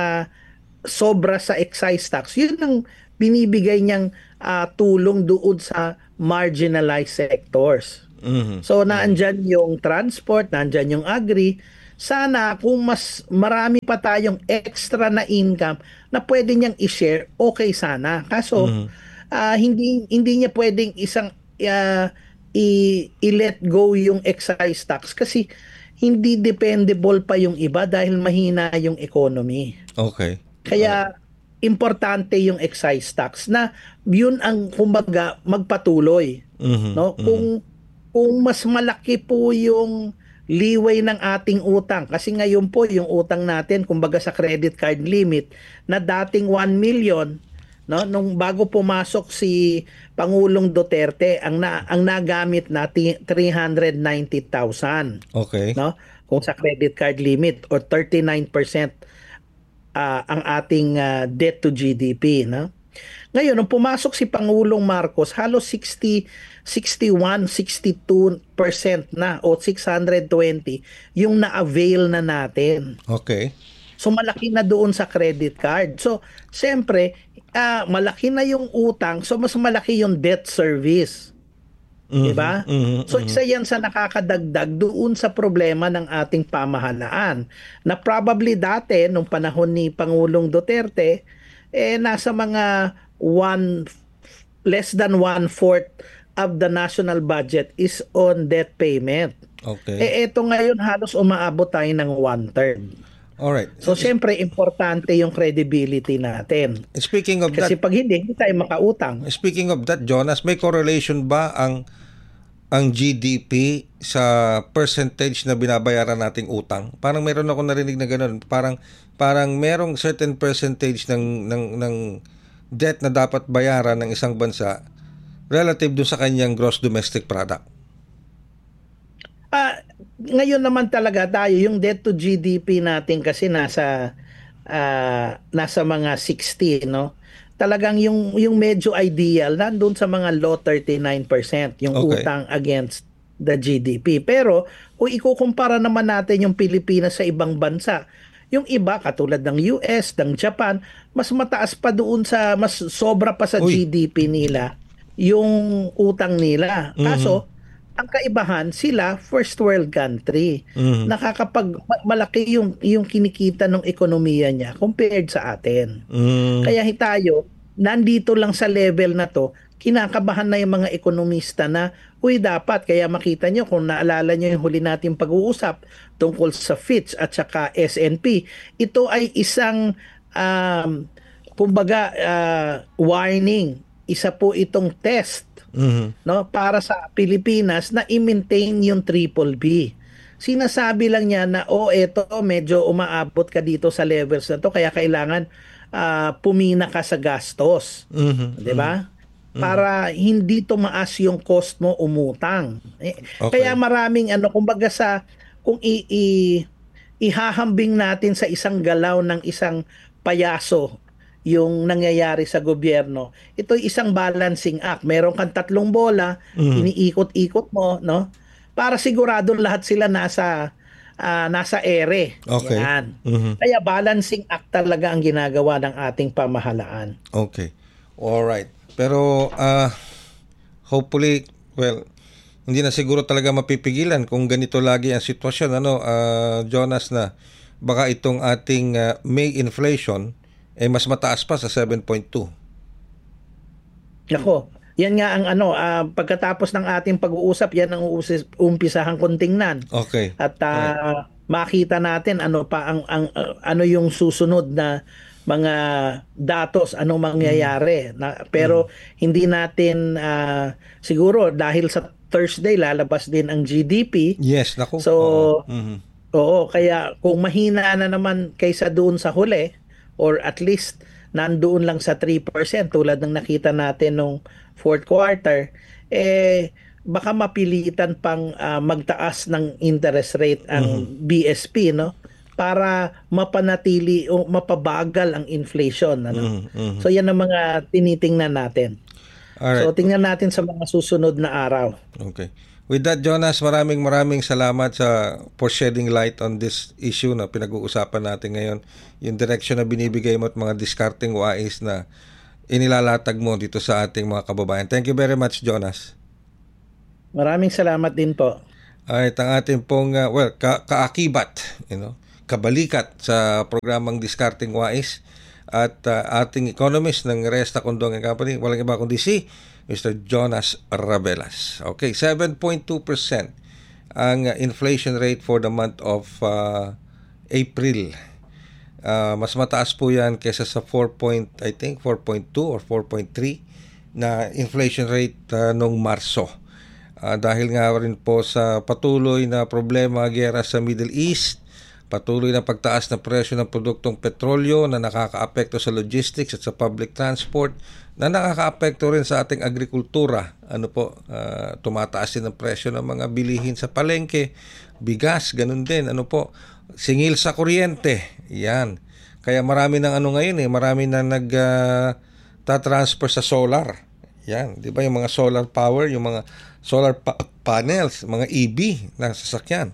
sobra sa excise tax, yun ang binibigay niyang ah, tulong doon sa marginalized sectors. Mhm. So naandyan yung transport, naandyan yung agri. Sana kung mas marami pa tayong extra na income na pwede niyang i-share, okay sana. Kaso ah, hindi hindi niya pwedeng isang ah, i, i-let go yung excise tax kasi hindi dependable pa yung iba dahil mahina yung economy. Okay. Kaya importante yung excise tax na yun ang kumbaga magpatuloy, Mhm. no? Kung kung mas malaki po yung leeway ng ating utang kasi ngayon po yung utang natin kumbaga sa credit card limit na dating one million, no, nung bago pumasok si Pangulong Duterte ang na, ang nagamit natin three hundred ninety thousand, Okay. no, kung sa credit card limit or thirty-nine percent ah, ang ating ah, debt to G D P, no. Ngayon, nung pumasok si Pangulong Marcos, halos sixty, sixty-one, sixty-two percent na o six hundred twenty yung na-avail na natin. Okay. So malaki na doon sa credit card. So siyempre, ah, malaki na yung utang, so mas malaki yung debt service. Mhm. 'Di ba? Mhm. So isa yan sa nakakadagdag doon sa problema ng ating pamahalaan na probably dati nung panahon ni Pangulong Duterte eh nasa mga one less than one fourth of the national budget is on debt payment. Okay. Eh eto ngayon halos umaabot tayo ng one third. All right. So siyempre importante yung credibility natin. Speaking of Kasi that, pag hindi, hindi tayo makautang. speaking of that, Jonas, may correlation ba ang ang G D P sa percentage na binabayaran nating utang? Parang meron ako narinig na ganun. Parang parang merong certain percentage ng ng ng debt na dapat bayaran ng isang bansa relative dun sa kanyang gross domestic product. Ah, ngayon naman talaga tayo yung debt to G D P natin kasi nasa ah, nasa mga sixty, no. Talagang yung yung medyo ideal nandun sa mga low thirty-nine percent yung Okay. utang against the G D P. Pero kung ikukumpara naman natin yung Pilipinas sa ibang bansa, yung iba katulad ng U S, ng Japan, mas mataas pa doon sa mas sobra pa sa Uy. G D P nila yung utang nila. Kaso ang kaibahan sila first world country. Mhm. Nakakapag ma- malaki yung yung kinikita ng ekonomiya niya compared sa atin. Mm. Kaya tayo, nandito lang sa level na to, kinakabahan na yung mga ekonomista na, uy dapat, kaya makita nyo kung naalala nyo yung huli nating pag-uusap tungkol sa Fitch at saka S and P, ito ay isang, um, kumbaga, ah, warning, isa po itong test, Mhm. no, para sa Pilipinas na i-maintain yung triple B. Sinasabi lang niya na oh eto medyo umaabot ka dito sa levels na to kaya kailangan ah, pumina ka sa gastos, Mhm. 'di ba? Para hindi tumaas yung cost mo umutang. Eh, Okay. Kaya maraming ano kumbaga sa kung i, i- ihahambing natin sa isang galaw ng isang payaso yung nangyayari sa gobyerno. Ito ay isang balancing act. Meron kang tatlong bola, iniikot-ikot mo, no? Para sigurado lahat sila nasa ah, nasa ere. Okay. Yan. Mhm. Kaya balancing act talaga ang ginagawa ng ating pamahalaan. Okay. All right. Pero ah hopefully, well, hindi na siguro talaga mapipigilan kung ganito lagi ang sitwasyon, ano, ah, Jonas, na baka itong ating ah, May inflation eh mas mataas pa sa seven point two. Nako, yan nga ang ano, ah, pagkatapos ng ating pag-uusap, yan ang uusis- umpisahang kong tingnan. Okay. At ah, makita natin ano pa ang, ang ah, ano yung susunod na mga datos, anong mangyayari. Na, pero hindi natin ah, siguro dahil sa Thursday lalabas din ang G D P. Yes, naku. So, Oo. Mhm. Oo, kaya kung mahina na naman kaysa doon sa huli or at least nandoon lang sa three percent tulad ng nakita natin nung fourth quarter, eh baka mapilitan pang ah, magtaas ng interest rate ang B S P, no? Para mapanatili o mapabagal ang inflation, ano? So yan ang mga tinitingnan natin. Alright. So tingnan natin sa mga susunod na araw. Okay. With that, Jonas, maraming maraming salamat sa for shedding light on this issue na pinag-uusapan natin ngayon. Yung direction na binibigay mo at mga discarding wais na inilalatag mo dito sa ating mga kababayan. Thank you very much, Jonas. Maraming salamat din po. Ay, ang ating pong, uh, well, ka kaakibat, you know, kabalikat sa programang Discarding Wais at uh, ating economist ng Resta Condong and Company, walang iba kundi si Mister Jonas Rabelas. Okay, seven point two percent ang uh, inflation rate for the month of uh, April. Uh, mas mataas po yan kesa sa four point, I think, four point two or four point three na inflation rate uh, nung Marso. Uh, dahil nga rin po sa patuloy na problema, giyera sa Middle East, patuloy na pagtaas ng presyo ng produktong petrolyo na nakakaapekto sa logistics at sa public transport, na nakakaapekto rin sa ating agrikultura. Ano po, uh, tumataas din ang presyo ng mga bilihin sa palengke, bigas, ganun din. Ano po, singil sa kuryente, yan. Kaya marami ng ano ngayon eh, marami na nag uh, ta-transfer sa solar. Yan, di ba yung mga solar power, yung mga solar pa- panels, mga E V na sasakyan.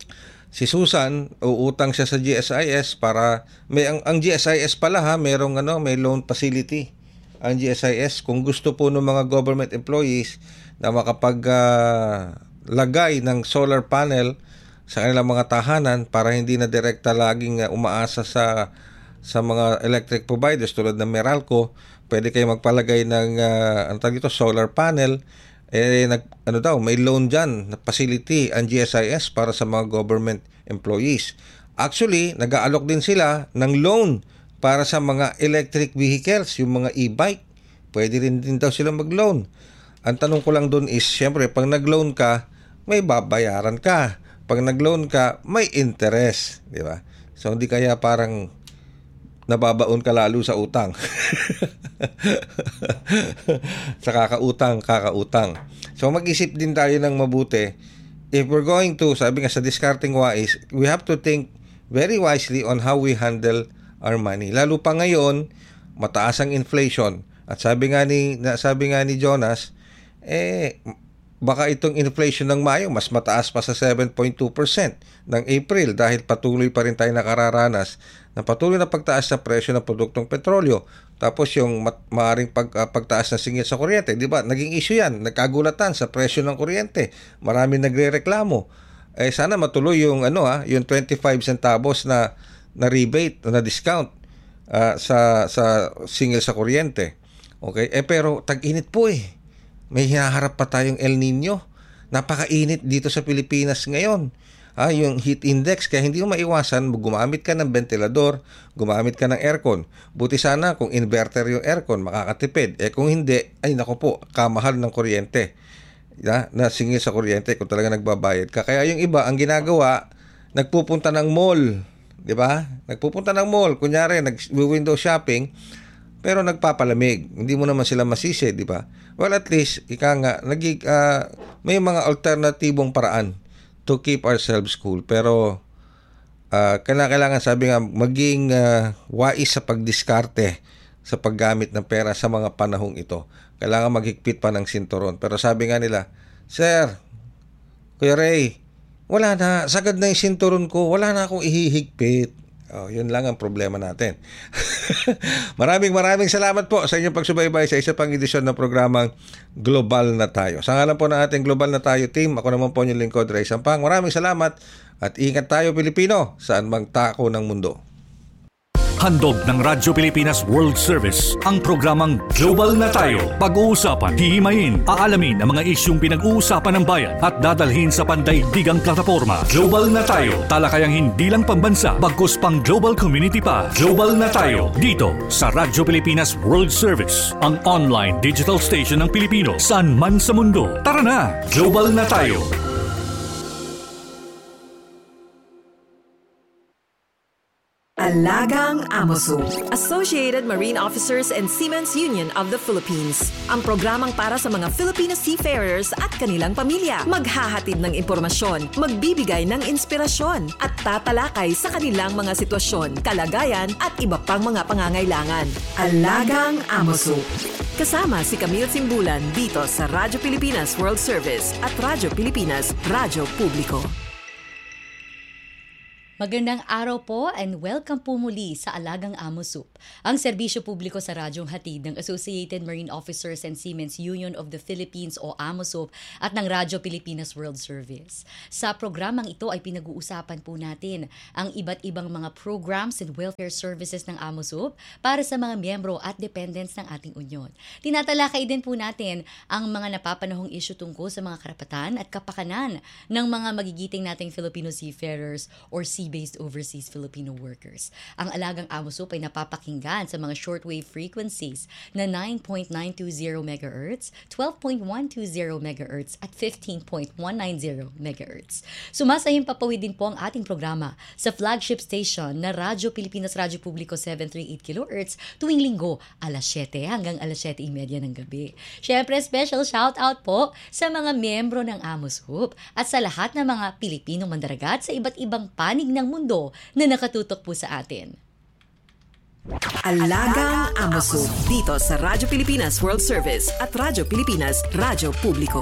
Si Susan, uutang siya sa G S I S para may ang, ang G S I S pala ha, merong ano, may loan facility. Ang G S I S kung gusto po ng mga government employees na makapag uh, lagay ng solar panel sa kanilang mga tahanan para hindi na direkta laging uh, umaasa sa sa mga electric providers tulad ng Meralco, pwede kayo magpalagay ng uh, ano tawag dito, solar panel. Eh, nag, ano daw, may loan dyan na facility ang G S I S para sa mga government employees. Actually, nag-aalok din sila ng loan para sa mga electric vehicles, yung mga e-bike. Pwede rin din daw sila mag-loan. Ang tanong ko lang doon is, syempre, pag nag-loan ka, may babayaran ka. Pag nag-loan ka, may interest. Di ba? So, hindi kaya parang nababaon ka lalo sa utang. Sa kakautang, kakautang. So mag-isip din tayo ng mabuti. If we're going to, sabi nga sa discarding wise, we have to think very wisely on how we handle our money. Lalo pa ngayon, mataas ang inflation. At sabi nga ni, sabi nga ni Jonas, eh, baka itong inflation ng Mayo mas mataas pa sa seven point two percent ng April dahil patuloy pa rin tayo nakararanas ng patuloy na pagtaas sa presyo ng produktong petrolyo. Tapos yung ma- maaring pag, uh, pagtaas ng singil sa kuryente, di ba? Naging issue yan, nagkagulatan sa presyo ng kuryente. Marami nagrereklamo. Eh sana matuloy yung ano ha, yung twenty-five centavos na na rebate na discount uh, sa sa singil sa kuryente. Okay? Eh pero tag-init po eh. May hinaharap pa tayong El Nino. Napakainit dito sa Pilipinas ngayon. Ah, yung heat index, kaya hindi mo maiwasan, gumamit ka ng ventilador, gumamit ka ng aircon. Buti sana kung inverter yung aircon, makakatipid. Eh kung hindi, ay nako po, kamahal ng kuryente. Ya, na singil sa kuryente kung talaga nagbabayad ka. Kaya yung iba, ang ginagawa, nagpupunta ng mall. Di ba? Nagpupunta ng mall. Kunyari, nag-window shopping, pero nagpapalamig. Hindi mo naman sila masisi, di ba? Well, at least, ika nga, nagig, uh, may mga alternatibong paraan to keep ourselves cool. Pero, uh, kailangan, sabi nga, maging uh, wais sa pagdiskarte sa paggamit ng pera sa mga panahong ito. Kailangan maghigpit pa ng sinturon. Pero sabi nga nila, Sir, Kuya Ray, wala na, sagad na yung sinturon ko, wala na akong ihihigpit. Oh, yun lang ang problema natin. Maraming maraming salamat po sa inyong pagsubaybay sa isa pang edisyon ng programang Global na Tayo. Sa ngalan po ng ating Global na Tayo team, ako naman po yung lingkod, Ray Sampang. Maraming salamat at ingat tayo Pilipino saan mang tako ng mundo. Handog ng Radyo Pilipinas World Service ang programang Global na Tayo. Pag-uusapan, hihimayin, aalamin ang mga isyung pinag-uusapan ng bayan at dadalhin sa pandaigdigang plataforma. Global na Tayo, talakayang hindi lang pambansa, bagkus pang global community pa. Global na Tayo, dito sa Radyo Pilipinas World Service, ang online digital station ng Pilipino saan man sa mundo. Tara na, Global na Tayo. Alagang Amoso, Associated Marine Officers and Seamen's Union of the Philippines. Ang programang para sa mga Filipino seafarers at kanilang pamilya. Maghahatid ng impormasyon, magbibigay ng inspirasyon, at tatalakay sa kanilang mga sitwasyon, kalagayan at iba pang mga pangangailangan. Alagang Amoso. Kasama si Camille Simbulan dito sa Radyo Pilipinas World Service at Radyo Pilipinas Radyo Publiko. Magandang araw po and welcome po muli sa Alagang Amosup, ang serbisyo publiko sa radyong hatid ng Associated Marine Officers and Seamen's Union of the Philippines o AMOSUP at ng Radyo Pilipinas World Service. Sa programang ito ay pinag-uusapan po natin ang iba't ibang mga programs and welfare services ng AMOSUP para sa mga miyembro at dependents ng ating union. Tinatalakay din po natin ang mga napapanahong issue tungkol sa mga karapatan at kapakanan ng mga magigiting nating Filipino seafarers or sea based overseas Filipino workers. Ang Alagang Amosup ay napapakinggan sa mga shortwave frequencies na nine point nine two zero megahertz, twelve point one two zero megahertz at fifteen point one nine zero megahertz. Sumasahing papawid din po ang ating programa sa flagship station na Radyo Pilipinas Radyo Publiko seven thirty-eight kilohertz tuwing linggo alas siyete hanggang alas siyete thirty ng gabi. Syempre, special shout out po sa mga miyembro ng Amosup at sa lahat ng mga Pilipinong mandaragat sa iba't ibang panig ng mundo na nakatutok po sa atin. Alagang Amoso dito sa Radyo Pilipinas World Service at Radyo Pilipinas Radyo Publiko.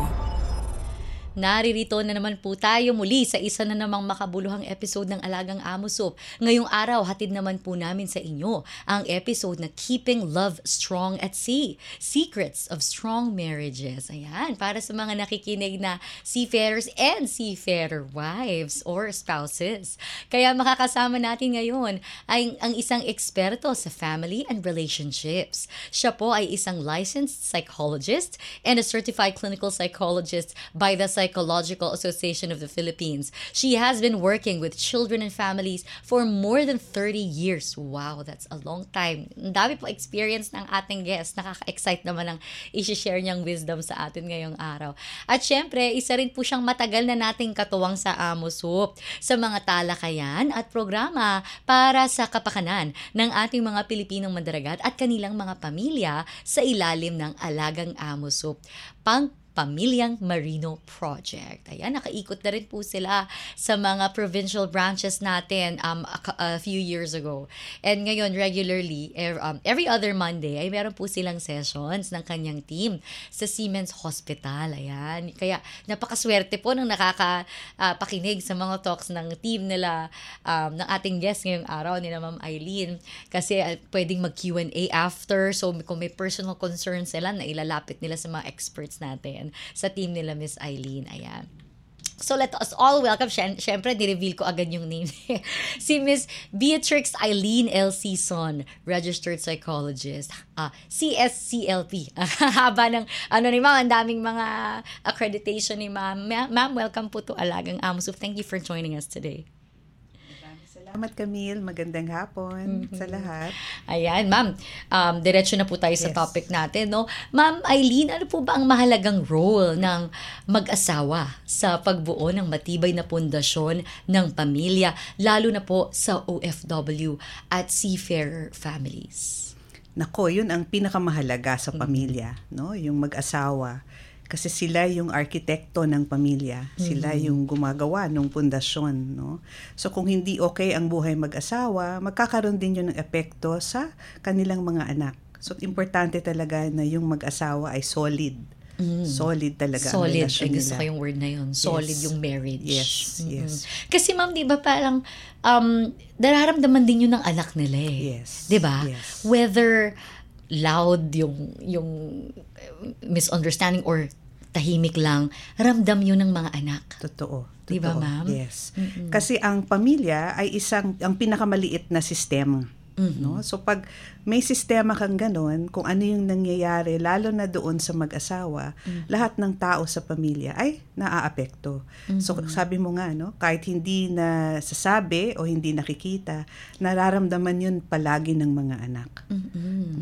Naririto na naman po tayo muli sa isa na namang makabuluhang episode ng Alagang Amosup. Ngayong araw, hatid naman po namin sa inyo ang episode na Keeping Love Strong at Sea, Secrets of Strong Marriages. Ayan, para sa mga nakikinig na seafarers and seafarer wives or spouses. Kaya makakasama natin ngayon ay ang isang eksperto sa family and relationships. Siya po ay isang licensed psychologist and a certified clinical psychologist by the Psychological Association of the Philippines. She has been working with children and families for more than thirty years. Wow, that's a long time. Ang dami po experience ng ating guest. Nakaka-excite naman ang i-share niyang wisdom sa atin ngayong araw. At syempre, isa rin po siyang matagal na nating katuwang sa Amosup sa mga talakayan at programa para sa kapakanan ng ating mga Pilipinong mandaragat at kanilang mga pamilya sa ilalim ng Alagang Amosup. Pang Pamilyang Marino Project. Ayan, nakaikot na rin po sila sa mga provincial branches natin um, a, a few years ago. And ngayon, regularly, er, um, every other Monday, ay meron po silang sessions ng kanyang team sa Siemens Hospital. Ayan. Kaya, napakaswerte po nang nakakapakinig uh, sa mga talks ng team nila, um, ng ating guest ngayong araw, ni na Ma'am Eileen. Kasi uh, pwedeng mag-Q and A after. So, kung may personal concerns sila, na ilalapit nila sa mga experts natin sa team nila, Miss Eileen. Ayan. So let us all welcome, syempre, ni-reveal ko agad yung name. Si Miss Beatrix Eileen L. Season, Registered Psychologist, uh, C S C L P. Haba ng, ano ni Ma'am, ang daming mga accreditation ni Ma'am. Ma'am, welcome po to Alagang Amosup. Thank you for joining us today. Salamat, Camille. Magandang hapon mm-hmm. sa lahat. Ayan, Ma'am. Um, diretso na po tayo yes. sa topic natin, no? Ma'am Eileen, ano po ba ang mahalagang role ng mag-asawa sa pagbuo ng matibay na pundasyon ng pamilya, lalo na po sa O F W at seafarer families? Nako, yun ang pinakamahalaga sa pamilya, mm-hmm. no? Yung mag-asawa. Kasi sila yung arkitekto ng pamilya. Sila mm-hmm. yung gumagawa ng pundasyon, no? So kung hindi okay ang buhay mag-asawa, magkakaroon din yun ng epekto sa kanilang mga anak. So importante talaga na yung mag-asawa ay solid. Mm. Solid talaga solid. ang relasyon nila. Solid. Gusto ko yung word na yun. Solid yes. yung marriage. Yes, mm-hmm. yes. Kasi ma'am, di ba parang um, nararamdaman din yun ng anak nila eh. Yes. Di ba? Yes. Whether loud yung yung misunderstanding or tahimik lang, ramdam yun ng mga anak. Totoo. Di ba, ma'am? Yes. Mm-mm. Kasi ang pamilya ay isang ang pinakamaliit na sistema. Mm-hmm. No? So pag may sistema kang ganon, kung ano yung nangyayari, lalo na doon sa mag-asawa, mm-hmm. lahat ng tao sa pamilya ay naaapekto. Mm-hmm. So sabi mo nga, no, kahit hindi na sasabi o hindi nakikita, nararamdaman yun palagi ng mga anak. Mm-hmm. No?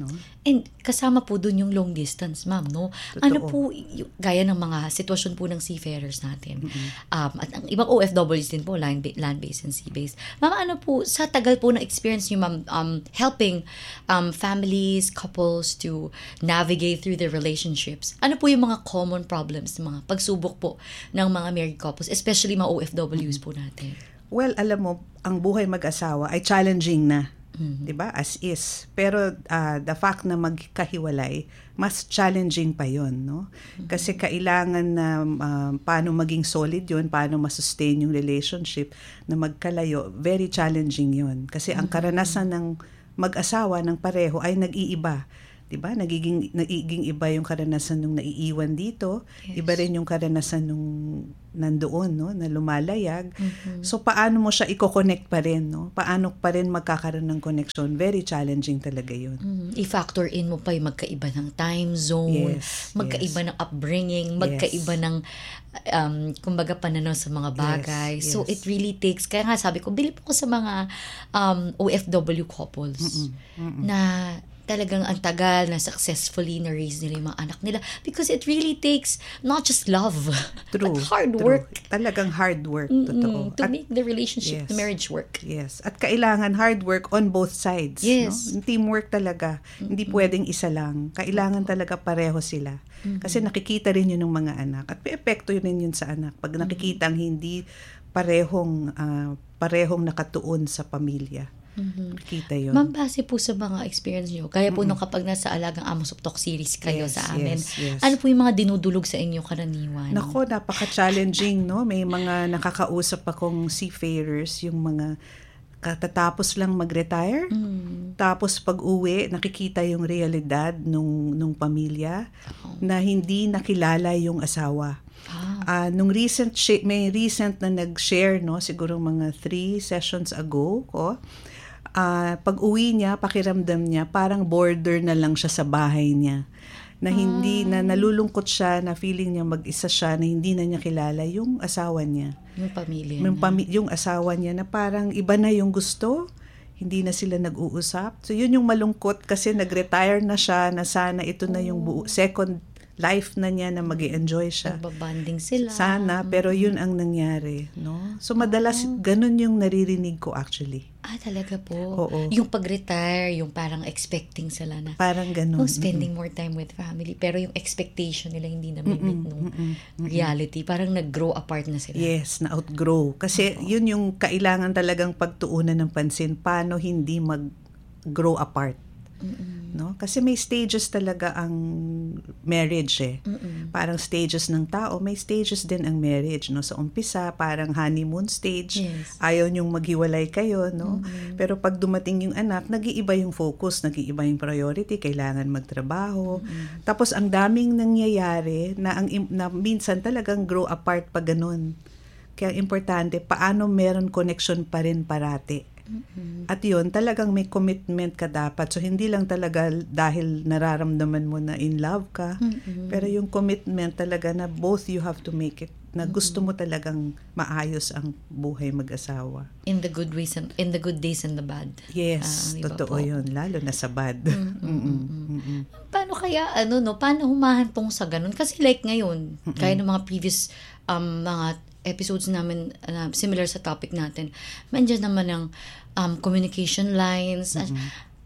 And kasama po dun yung long distance, ma'am, no? Totoo. Ano po, y- gaya ng mga sitwasyon po ng seafarers natin. Um, at ang ibang O F Ws din po, land- land-based and sea-based. Ma'am, ano po, sa tagal po na experience nyo, ma'am, um, helping um, families, couples to navigate through their relationships, ano po yung mga common problems, mga pagsubok po ng mga married couples, especially mga O F Ws po natin? Well, alam mo, ang buhay mag-asawa ay challenging na. Mhm. 'Di ba? As is. Pero uh, the fact na magkahiwalay, mas challenging pa 'yon, no? Kasi kailangan na um, paano maging solid 'yon, paano ma-sustain yung relationship na magkalayo, very challenging 'yon. Kasi ang karanasan ng mag-asawa ng pareho ay nag-iiba. 'Di ba? Nagiging nagiging iba yung karanasan nung naiiwan dito, Yes. iba rin yung karanasan nung nandoon, no, na lumalayag. Mhm. So paano mo siya i-connect pa rin, no? Paano pa rin magkakaroon ng connection? Very challenging talaga 'yun. Mm, i-factor in mo pa yung magkaiba ng time zone, Yes, magkaiba yes. ng upbringing, Yes. magkaiba ng um, kumbaga pananaw sa mga bagay. Yes, So yes. it really takes, kaya nga sabi ko, bilip ko sa mga um, O F W couples Mm-mm, mm-mm. na talagang ang tagal na successfully na-raise nila yung mga anak nila because it really takes not just love, True. but hard true. work. Talagang hard work, Mm-mm, totoo. to At- make the relationship, Yes. the marriage work. Yes. At kailangan hard work on both sides. Yes. No? Teamwork talaga. Hindi pwedeng isa lang. Kailangan talaga pareho sila. Kasi nakikita rin yun ng mga anak. At may epekto yun rin yun sa anak. Pag nakikita ang hindi parehong, ah, parehong nakatuon sa pamilya. Nakikita yun. Ma'am, base po sa mga experience nyo, kaya po nung kapag nasa Alagang Amos of Talk series kayo Yes, sa amin, yes, yes. ano po yung mga dinudulog sa inyo karaniwan? Nako, napaka-challenging, no? May mga nakakausap akong seafarers, yung mga katatapos lang mag-retire. Mm. Tapos pag-uwi, nakikita yung realidad nung nung pamilya na hindi nakilala yung asawa. Ah. Ah, nung recent shi- may recent na nag-share, no, siguro mga three sessions ago ko. Ah, pag-uwi niya, pakiramdam niya parang border na lang siya sa bahay niya. Na hindi na nalulungkot siya, na feeling niya mag-isa siya, na hindi na niya kilala yung asawa niya. Yung pamilya Yung, na. pami- yung asawa niya na parang iba na yung gusto, hindi na sila nag-uusap. So yun yung malungkot kasi nag-retire na siya, na sana ito na yung buo, second life na niya na mag-enjoy siya. Nagbabanding sila. Sana, pero yun ang nangyari, no? So madalas ganun yung naririnig ko actually. Ah, talaga po. Oo. Yung pag-retire, yung parang expecting sila na, Parang ganun. oh, spending more time with family. Pero yung expectation nila hindi na meet nung reality. Parang nag-grow apart na sila. Yes, na-outgrow. Kasi yun yung kailangan talagang pagtuunan ng pansin, paano hindi mag-grow apart. No? Kasi may stages talaga ang marriage eh. Mm-mm. Parang stages ng tao, may stages din ang marriage, no? Sa umpisa, parang honeymoon stage. Yes. Ayaw niyong maghiwalay kayo, no? Pero pag dumating yung anak, nag-iiba yung focus, nag-iiba yung priority, kailangan magtrabaho. Tapos ang daming nangyayari na ang im- na minsan talagang grow apart pa ganun. Kaya importante, paano meron connection pa rin parati. At yun, talagang may commitment ka dapat. So, hindi lang talaga dahil nararamdaman mo na in love ka, pero yung commitment talaga na both you have to make it, na gusto mo talagang maayos ang buhay mag-asawa. In the good ways and in the good days and the bad. Yes, Ah, di ba totoo po? yun. Lalo na sa bad. Mm-mm, mm-mm. Paano kaya, ano, no, paano humahantong sa ganun? Kasi like ngayon, kaya ng mga previous um, mga episodes namin uh, similar sa topic natin, mandyan naman ang um, communication lines. Uh,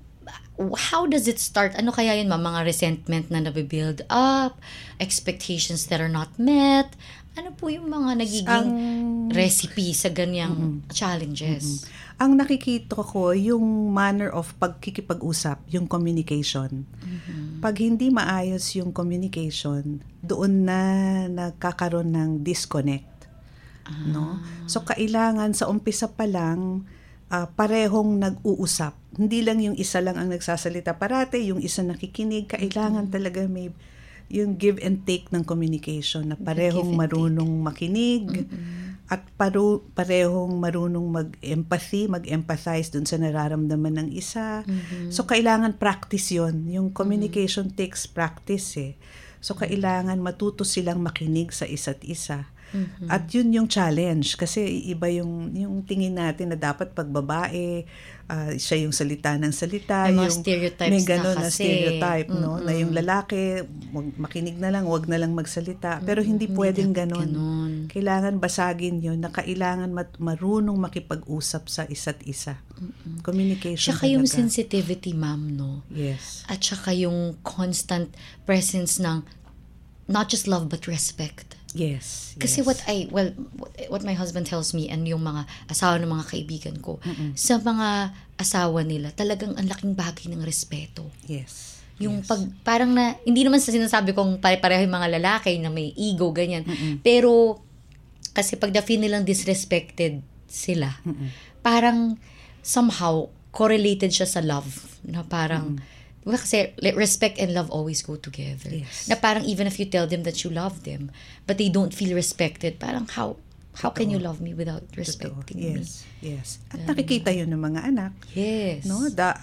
how does it start? Ano kaya yun, ma? Mga resentment na nabibuild up, expectations that are not met. Ano po yung mga nagiging Ang- recipe sa ganyang challenges? Ang nakikita ko, yung manner of pagkikipag-usap, yung communication. Pag hindi maayos yung communication, doon na nagkakaroon ng disconnect. No? So, kailangan sa umpisa pa lang, ah, parehong nag-uusap. Hindi lang yung isa lang ang nagsasalita parate, yung isa nakikinig. Kailangan talaga may yung give and take ng communication na parehong Give and marunong makinig at paru, parehong marunong mag-empathy, mag-empathize dun sa nararamdaman ng isa. So, kailangan practice yon. Yung communication takes practice eh. So, kailangan matuto silang makinig sa isa't isa. Mhm. At yun yung challenge kasi iba yung yung tingin natin na dapat pag babae ah, siya yung salita ng salita, May mga yung stereotypes may na ganun na, kasi. stereotype, no, na Mm-mm. yung lalaki wag makinig na lang, wag na lang magsalita. Pero hindi Mm-mm, pwedeng dapat ganun. ganun. Kailangan basagin yun na kailangan mat- marunong makipag-usap sa isa't isa. Communication Tsaka yung talaga. sensitivity, ma'am, no? Yes. At tsaka yung constant presence ng not just love but respect. Yes. Kasi yes. what I, well, what, what my husband tells me and yung mga asawa ng mga kaibigan ko, sa mga asawa nila, talagang ang laking bagay ng respeto. Yes. Yung yes. pag, parang na, hindi naman sa sinasabi kong pare-pareho yung mga lalaki na may ego, ganyan. Pero, kasi pag na-feel nilang disrespected sila, Mm-mm. parang somehow correlated siya sa love. Na parang, diba kasi like, respect and love always go together. Yes. Na parang even if you tell them that you love them, but they don't feel respected, parang how how can you love me without respecting me? Yes. Yes. At nakikita yun ng mga anak. Yes. No, da